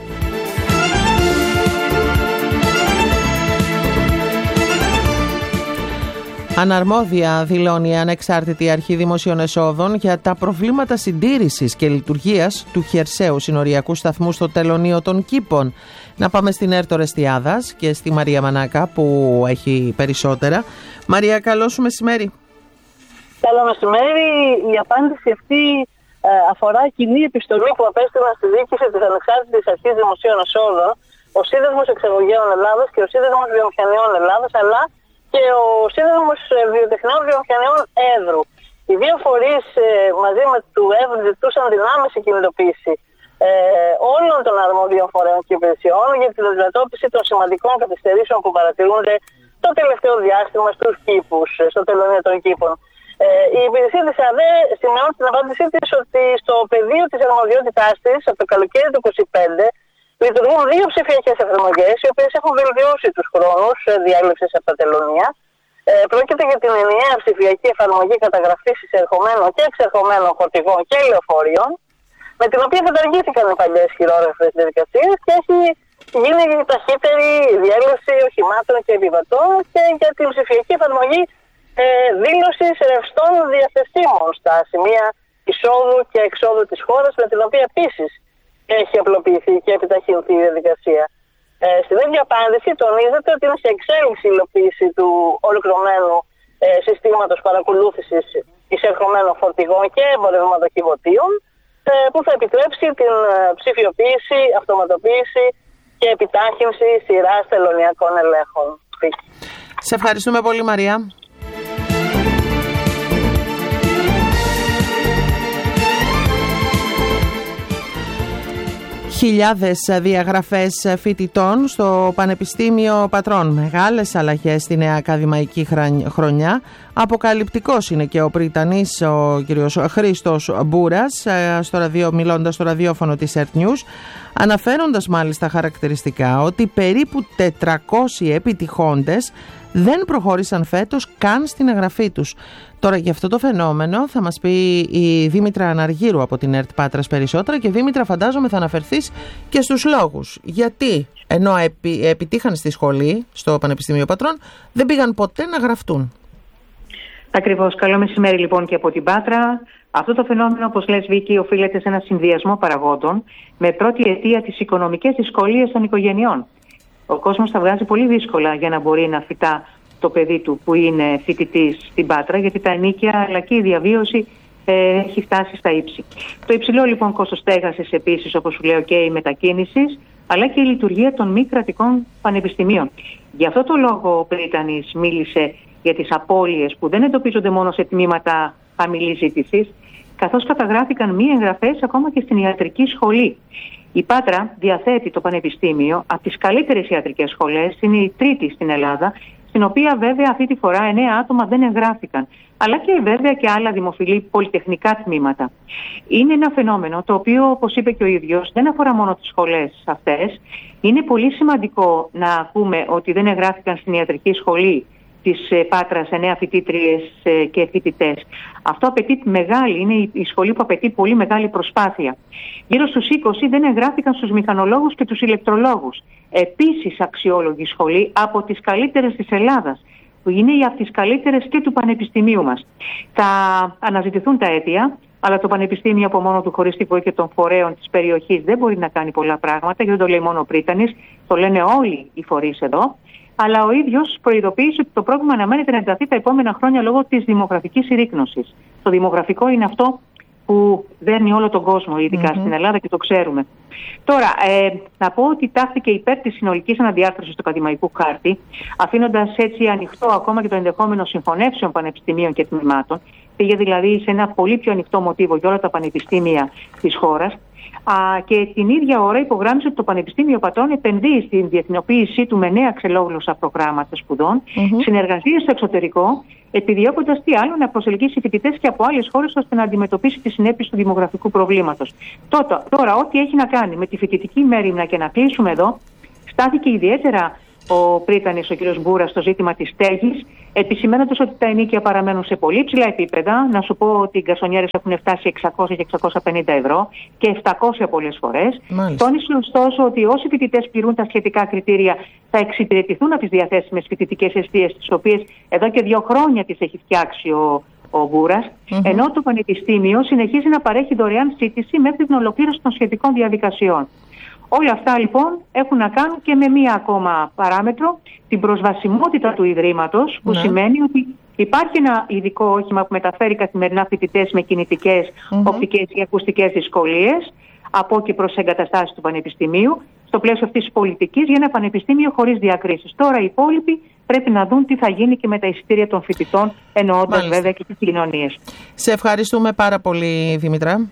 Αναρμόδια δηλώνει η Ανεξάρτητη Αρχή Δημοσίων Εσόδων για τα προβλήματα συντήρησης και λειτουργίας του χερσαίου συνοριακού σταθμού στο τελωνείο των Κήπων. Να πάμε στην ΕΡΤ Ορεστιάδας και στη Μαρία Μανάκα που έχει περισσότερα. Μαρία, καλό σου μεσημέρι. Καλό μεσημέρι. Η απάντηση αυτή ε, αφορά κοινή επιστολή που απέστειλαν στη διοίκηση της Ανεξάρτητης Αρχής Δημοσίων Εσόδων ο Σύνδεσμος Εξαγωγέων Ελλάδας και ο Σύνδεσμος Βιομηχανιών Ελλάδας, αλλά και ο Σύνδεσμος Βιοτεχνιών Βιομηχανιών Έδρου. Οι δύο φορείς ε, μαζί με του Έδρου ζητούσαν την άμεση κινητοποίηση ε, όλων των αρμόδιων φορέων και υπηρεσιών για την αντιμετώπιση των σημαντικών καθυστερήσεων που παρατηρούνται το τελευταίο διάστημα στους κήπους, στο τελωνείο των κήπων. Ε, η υπηρεσία της ΑΔΕ σημειώνει την απάντησή της ότι στο πεδίο της αρμοδιότητάς της από το καλοκαίρι του είκοσι πέντε λειτουργούν δύο ψηφιακές εφαρμογές, οι οποίες έχουν βελτιώσει τους χρόνους διάλευσης από τα τελωνία. Ε, πρόκειται για την ενιαία ψηφιακή εφαρμογή καταγραφής εισερχομένων και εξερχομένων φορτηγών και λεωφορείων, με την οποία καταργήθηκαν οι παλιές χειρόγραφες διαδικασίες και έχει γίνει η ταχύτερη διέλευση οχημάτων και επιβατών, και για την ψηφιακή εφαρμογή ε, δήλωσης ρευστών διαθεσίμων στα σημεία εισόδου και εξόδου της χώρας, με την οποία επίσης έχει απλοποιηθεί και επιταχυνθεί η διαδικασία. Ε, στην ίδια απάντηση τονίζεται ότι είναι σε εξέλιξη η υλοποίηση του ολοκληρωμένου ε, συστήματος παρακολούθησης εισερχομένων φορτηγών και εμπορευματοκιβωτίων, ε, που θα επιτρέψει την ε, ψηφιοποίηση, αυτοματοποίηση και επιτάχυνση σειράς τελωνιακών ελέγχων. Σε ευχαριστούμε πολύ, Μαρία. Χιλιάδες διαγραφές φοιτητών στο Πανεπιστήμιο Πατρών. Μεγάλες αλλαγές στη νέα ακαδημαϊκή χρονιά. Αποκαλυπτικός είναι και ο πριτανής ο κ. Χρήστος Μπούρας, στο ραδιο, μιλώντας στο ραδιόφωνο της Earth News, αναφέροντας μάλιστα χαρακτηριστικά ότι περίπου τετρακόσιοι επιτυχώντες δεν προχώρησαν φέτος καν στην εγγραφή τους. Τώρα για αυτό το φαινόμενο θα μας πει η Δήμητρα Αναργύρου από την ΕΡΤ Πάτρας περισσότερα, και Δήμητρα, φαντάζομαι θα αναφερθείς και στους λόγους. Γιατί ενώ επι, επιτύχαν στη σχολή, στο Πανεπιστήμιο Πατρών, δεν πήγαν ποτέ να γραφτούν. Ακριβώς. Καλό μεσημέρι λοιπόν και από την Πάτρα. Αυτό το φαινόμενο, όπως λες Βίκη, οφείλεται σε ένα συνδυασμό παραγόντων, με πρώτη αιτία τις οικονομικές δυσκολίες των οικογενειών. Ο κόσμος θα βγάζει πολύ δύσκολα για να μπορεί να φυτά το παιδί του που είναι φοιτητής στην Πάτρα, γιατί τα ενοίκια αλλά και η διαβίωση ε, έχει φτάσει στα ύψη. Το υψηλό λοιπόν κόστος στέγασης επίσης, όπως σου λέω, και η μετακίνηση, αλλά και η λειτουργία των μη κρατικών πανεπιστημίων. Γι' αυτό το λόγο ο Πρίτανης μίλησε για τις απώλειες που δεν εντοπίζονται μόνο σε τμήματα χαμηλής ζήτησης, καθώς καταγράφηκαν μη εγγραφές ακόμα και στην ιατρική σχολή. Η Πάτρα διαθέτει το Πανεπιστήμιο από τις καλύτερες ιατρικές σχολές, είναι η τρίτη στην Ελλάδα, στην οποία βέβαια αυτή τη φορά εννέα άτομα δεν εγγράφηκαν, αλλά και βέβαια και άλλα δημοφιλή πολυτεχνικά τμήματα. Είναι ένα φαινόμενο το οποίο, όπως είπε και ο ίδιος, δεν αφορά μόνο τις σχολές αυτές. Είναι πολύ σημαντικό να ακούμε ότι δεν εγγράφηκαν στην ιατρική σχολή της Πάτρας εννέα φοιτήτριες και φοιτητές. Αυτό απαιτεί μεγάλη, είναι η σχολή που απαιτεί πολύ μεγάλη προσπάθεια. Γύρω στους είκοσι δεν εγγράφηκαν στους μηχανολόγους και τους ηλεκτρολόγους. Επίσης αξιόλογη σχολή, από τις καλύτερες της Ελλάδας, που είναι από τις καλύτερες και του Πανεπιστημίου μας. Θα αναζητηθούν τα αίτια, αλλά το Πανεπιστήμιο από μόνο του, χωρίς τη βοήθεια των φορέων της περιοχής, δεν μπορεί να κάνει πολλά πράγματα, γιατί δεν το λέει μόνο ο Πρίτανης, το λένε όλοι οι φορείς εδώ. Αλλά ο ίδιος προειδοποίησε ότι το πρόβλημα αναμένεται να ενταθεί τα επόμενα χρόνια λόγω της δημογραφικής συρρίκνωσης. Το δημογραφικό είναι αυτό που δέρνει όλο τον κόσμο, ειδικά mm-hmm. στην Ελλάδα, και το ξέρουμε. Τώρα, ε, να πω ότι τάχθηκε υπέρ της συνολικής αναδιάρθρωσης του ακαδημαϊκού χάρτη, αφήνοντας έτσι ανοιχτό ακόμα και το ενδεχόμενο συμφωνεύσεων πανεπιστημίων και τμήματων. Πήγε δηλαδή σε ένα πολύ πιο ανοιχτό μοτίβο για όλα τα πανεπιστήμια της χώρας. Α, και την ίδια ώρα υπογράμμισε ότι το Πανεπιστήμιο Πατρών επενδύει στην διεθνοποίησή του με νέα ξελόγλωσσα προγράμματα σπουδών, mm-hmm. συνεργασίες στο εξωτερικό, επιδιώκοντας τι άλλο να προσελκύσει φοιτητές και από άλλες χώρες ώστε να αντιμετωπίσει τις συνέπειες του δημογραφικού προβλήματος. Τώρα, τώρα, ό,τι έχει να κάνει με τη φοιτητική μέριμνα, και να κλείσουμε εδώ, στάθηκε ιδιαίτερα ο Πρίτανης, ο κ. Μπούρας, στο ζήτημα της στέγης, επισημαίνοντας ότι τα ενοίκια παραμένουν σε πολύ ψηλά επίπεδα. Να σου πω ότι οι γκαρσονιέρες έχουν φτάσει εξακόσια και εξακόσια πενήντα ευρώ και επτακόσια πολλές φορές. Τόνισε ωστόσο ότι όσοι φοιτητές πληρούν τα σχετικά κριτήρια θα εξυπηρετηθούν από τις διαθέσιμες φοιτητικές εστίες, τις οποίες εδώ και δύο χρόνια τις έχει φτιάξει ο, ο Μπούρας, mm-hmm. ενώ το Πανεπιστήμιο συνεχίζει να παρέχει δωρεάν σύντηση μέχρι την ολοκλήρωση των σχετικών διαδικασιών. Όλα αυτά λοιπόν έχουν να κάνουν και με μία ακόμα παράμετρο, την προσβασιμότητα του Ιδρύματος, που ναι. σημαίνει ότι υπάρχει ένα ειδικό όχημα που μεταφέρει καθημερινά φοιτητές με κινητικές, mm-hmm. οπτικές ή ακουστικές δυσκολίες από και προς εγκαταστάσεις του Πανεπιστημίου, στο πλαίσιο αυτής της πολιτικής, για ένα πανεπιστήμιο χωρίς διακρίσεις. Τώρα οι υπόλοιποι πρέπει να δουν τι θα γίνει και με τα εισιτήρια των φοιτητών, εννοώντας βέβαια και τις κοινωνίες. Σε ευχαριστούμε πάρα πολύ, Δήμητρα.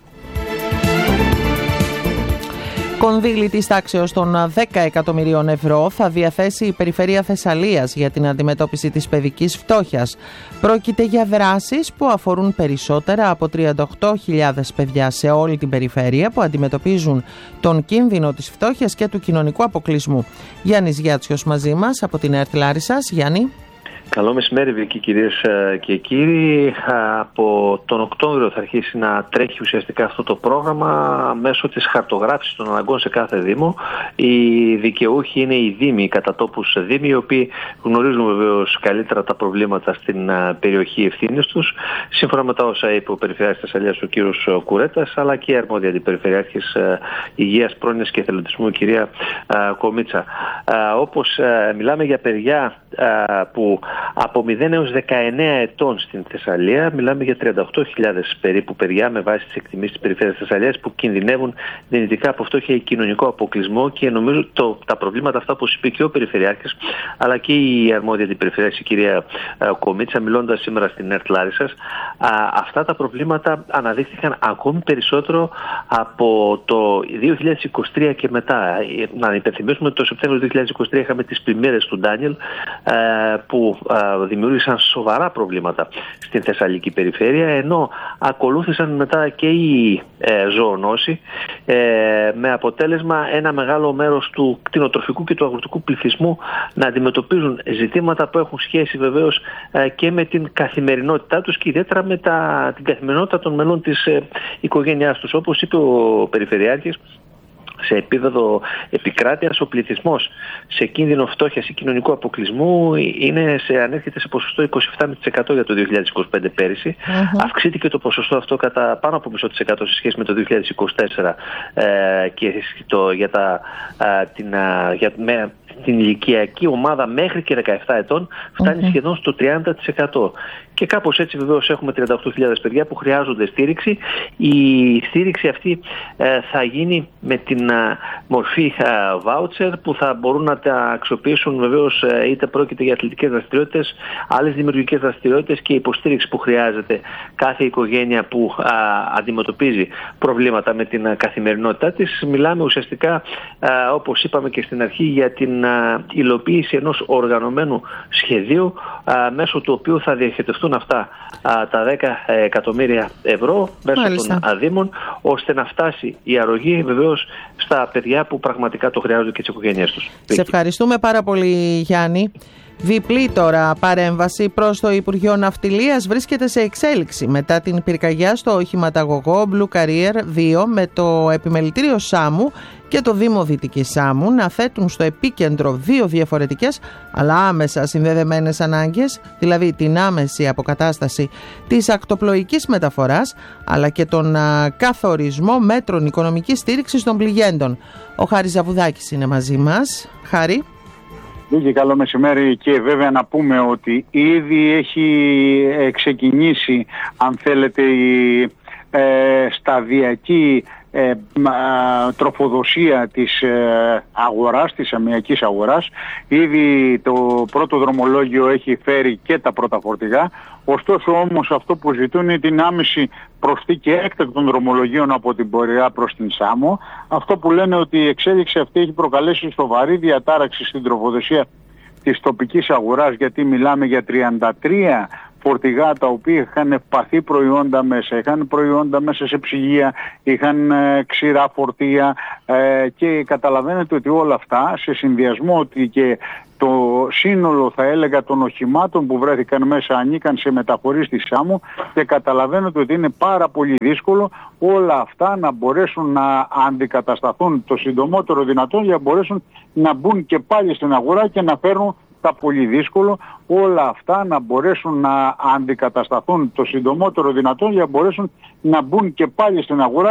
Κονδύλι της τάξεως των δέκα εκατομμυρίων ευρώ θα διαθέσει η Περιφέρεια Θεσσαλίας για την αντιμετώπιση της παιδικής φτώχειας. Πρόκειται για δράσεις που αφορούν περισσότερα από τριάντα οκτώ χιλιάδες παιδιά σε όλη την περιφέρεια που αντιμετωπίζουν τον κίνδυνο της φτώχειας και του κοινωνικού αποκλεισμού. Γιάννης Γιάτσιος μαζί μας από την ΕΡΤ Λάρισσας. Γιάννη. Καλό μεσημέρι, Βίκη, κυρίες και κύριοι. Από τον Οκτώβριο θα αρχίσει να τρέχει ουσιαστικά αυτό το πρόγραμμα μέσω της χαρτογράφησης των αναγκών σε κάθε Δήμο. Οι δικαιούχοι είναι οι Δήμοι, οι κατατόπους Δήμοι, οι οποίοι γνωρίζουν βεβαίως καλύτερα τα προβλήματα στην περιοχή ευθύνης τους, σύμφωνα με τα όσα είπε ο Περιφερειάρχης Θεσσαλίας, ο κύριος Κουρέτας, αλλά και η αρμόδια αντιπεριφερειάρχης Υγείας, Πρόνοιας και Εθελοντισμού, η κυρία Κομίτσα. Όπως μιλάμε για παιδιά που από μηδέν έως δεκαεννέα ετών στην Θεσσαλία. Μιλάμε για τριάντα οκτώ χιλιάδες περίπου παιδιά με βάση τις εκτιμήσεις της περιφέρειας της Θεσσαλίας που κινδυνεύουν δυνητικά από φτώχεια ή κοινωνικό αποκλεισμό, και νομίζω το, τα προβλήματα αυτά, όπως είπε και ο Περιφερειάρχης αλλά και η αρμόδια την Περιφερειάρχης, η κυρία Κομίτσα, μιλώντας σήμερα στην ΕΡΤ Λάρισσας, αυτά τα προβλήματα αναδείχθηκαν ακόμη περισσότερο από το δύο χιλιάδες είκοσι τρία και μετά. Να υπενθυμίσουμε ότι το Σεπτέμβριο του δύο χιλιάδες είκοσι τρία είχαμε τις πλημμύρες του Ντάνιελ που δημιούργησαν σοβαρά προβλήματα στην Θεσσαλική περιφέρεια, ενώ ακολούθησαν μετά και οι ζωονόσοι, με αποτέλεσμα ένα μεγάλο μέρος του κτηνοτροφικού και του αγροτικού πληθυσμού να αντιμετωπίζουν ζητήματα που έχουν σχέση βεβαίως και με την καθημερινότητά τους και ιδιαίτερα με τα, την καθημερινότητα των μελών της οικογένειάς τους. Όπως είπε ο Περιφερειάρχης, σε επίπεδο επικράτειας ο πληθυσμός σε κίνδυνο φτώχειας ή κοινωνικού αποκλεισμού είναι σε, ανέρχεται σε ποσοστό είκοσι επτά τοις εκατό για το δύο χιλιάδες είκοσι πέντε πέρυσι. Mm-hmm. Αυξήθηκε το ποσοστό αυτό κατά πάνω από μισό της εκατό σε σχέση με το δύο χιλιάδες είκοσι τέσσερα ε, και το, για, τα, ε, την, ε, για με, την ηλικιακή ομάδα μέχρι και δεκαεπτά ετών φτάνει mm-hmm. σχεδόν στο τριάντα τοις εκατό. Και κάπως έτσι βεβαίως έχουμε τριάντα οκτώ χιλιάδες παιδιά που χρειάζονται στήριξη. Η στήριξη αυτή ε, θα γίνει με την ε, μορφή ε, voucher που θα μπορούν να τα αξιοποιήσουν βεβαίως ε, είτε πρόκειται για αθλητικές δραστηριότητες, άλλες δημιουργικές δραστηριότητες και υποστήριξη που χρειάζεται κάθε οικογένεια που ε, αντιμετωπίζει προβλήματα με την ε, καθημερινότητά της. Μιλάμε ουσιαστικά, ε, όπως είπαμε και στην αρχή, για την ε, υλοποίηση ενός οργανωμένου σχεδίου ε, μέσω του οποίου θα διαχειριστούν αυτά α, τα δέκα εκατομμύρια ευρώ μέσω Μάλιστα. των δήμων, ώστε να φτάσει η αρρωγή βεβαίως στα παιδιά που πραγματικά το χρειάζονται και τις οικογένειές τους. Σε ευχαριστούμε πάρα πολύ, Γιάννη. Διπλή τώρα παρέμβαση προς το Υπουργείο Ναυτιλίας βρίσκεται σε εξέλιξη μετά την πυρκαγιά στο οχηματαγωγό Blue Carrier δύο με το επιμελητήριο Σάμου και το Δήμο Δυτικής Σάμου να θέτουν στο επίκεντρο δύο διαφορετικές αλλά άμεσα συνδεδεμένες ανάγκες, δηλαδή την άμεση αποκατάσταση της ακτοπλοϊκής μεταφοράς αλλά και τον α, καθορισμό μέτρων οικονομικής στήριξης των πληγέντων. Ο Χάρης Ζαβουδάκης είναι μαζί μας. Χάρη. Λίγη καλό μεσημέρι, και βέβαια να πούμε ότι ήδη έχει ξεκινήσει, αν θέλετε, η ε, σταδιακή ε, α, τροφοδοσία της ε, αγοράς, της αμυακής αγοράς. Ήδη το πρώτο δρομολόγιο έχει φέρει και τα πρώτα φορτηγά. Ωστόσο όμως αυτό που ζητούν είναι την άμεση προσθήκη έκτακτων δρομολογίων από την Πορεά προς την Σάμο. Αυτό που λένε ότι η εξέλιξη αυτή έχει προκαλέσει σοβαρή διατάραξη στην τροφοδοσία της τοπικής αγοράς, γιατί μιλάμε για τριάντα τρία φορτηγά τα οποία είχαν ευπαθή προϊόντα μέσα, είχαν προϊόντα μέσα σε ψυγεία, είχαν ε, ξηρά φορτία ε, και καταλαβαίνετε ότι όλα αυτά σε συνδυασμό ότι και το σύνολο, θα έλεγα, των οχημάτων που βρέθηκαν μέσα ανήκαν σε μεταφορείς της Σάμου, και καταλαβαίνετε ότι είναι πάρα πολύ δύσκολο όλα αυτά να μπορέσουν να αντικατασταθούν το συντομότερο δυνατόν για να μπορέσουν να μπουν και πάλι στην αγορά και να φέρουν τα πολύ δύσκολο όλα αυτά να μπορέσουν να αντικατασταθούν το συντομότερο δυνατόν για να μπορέσουν να μπουν και πάλι στην αγορά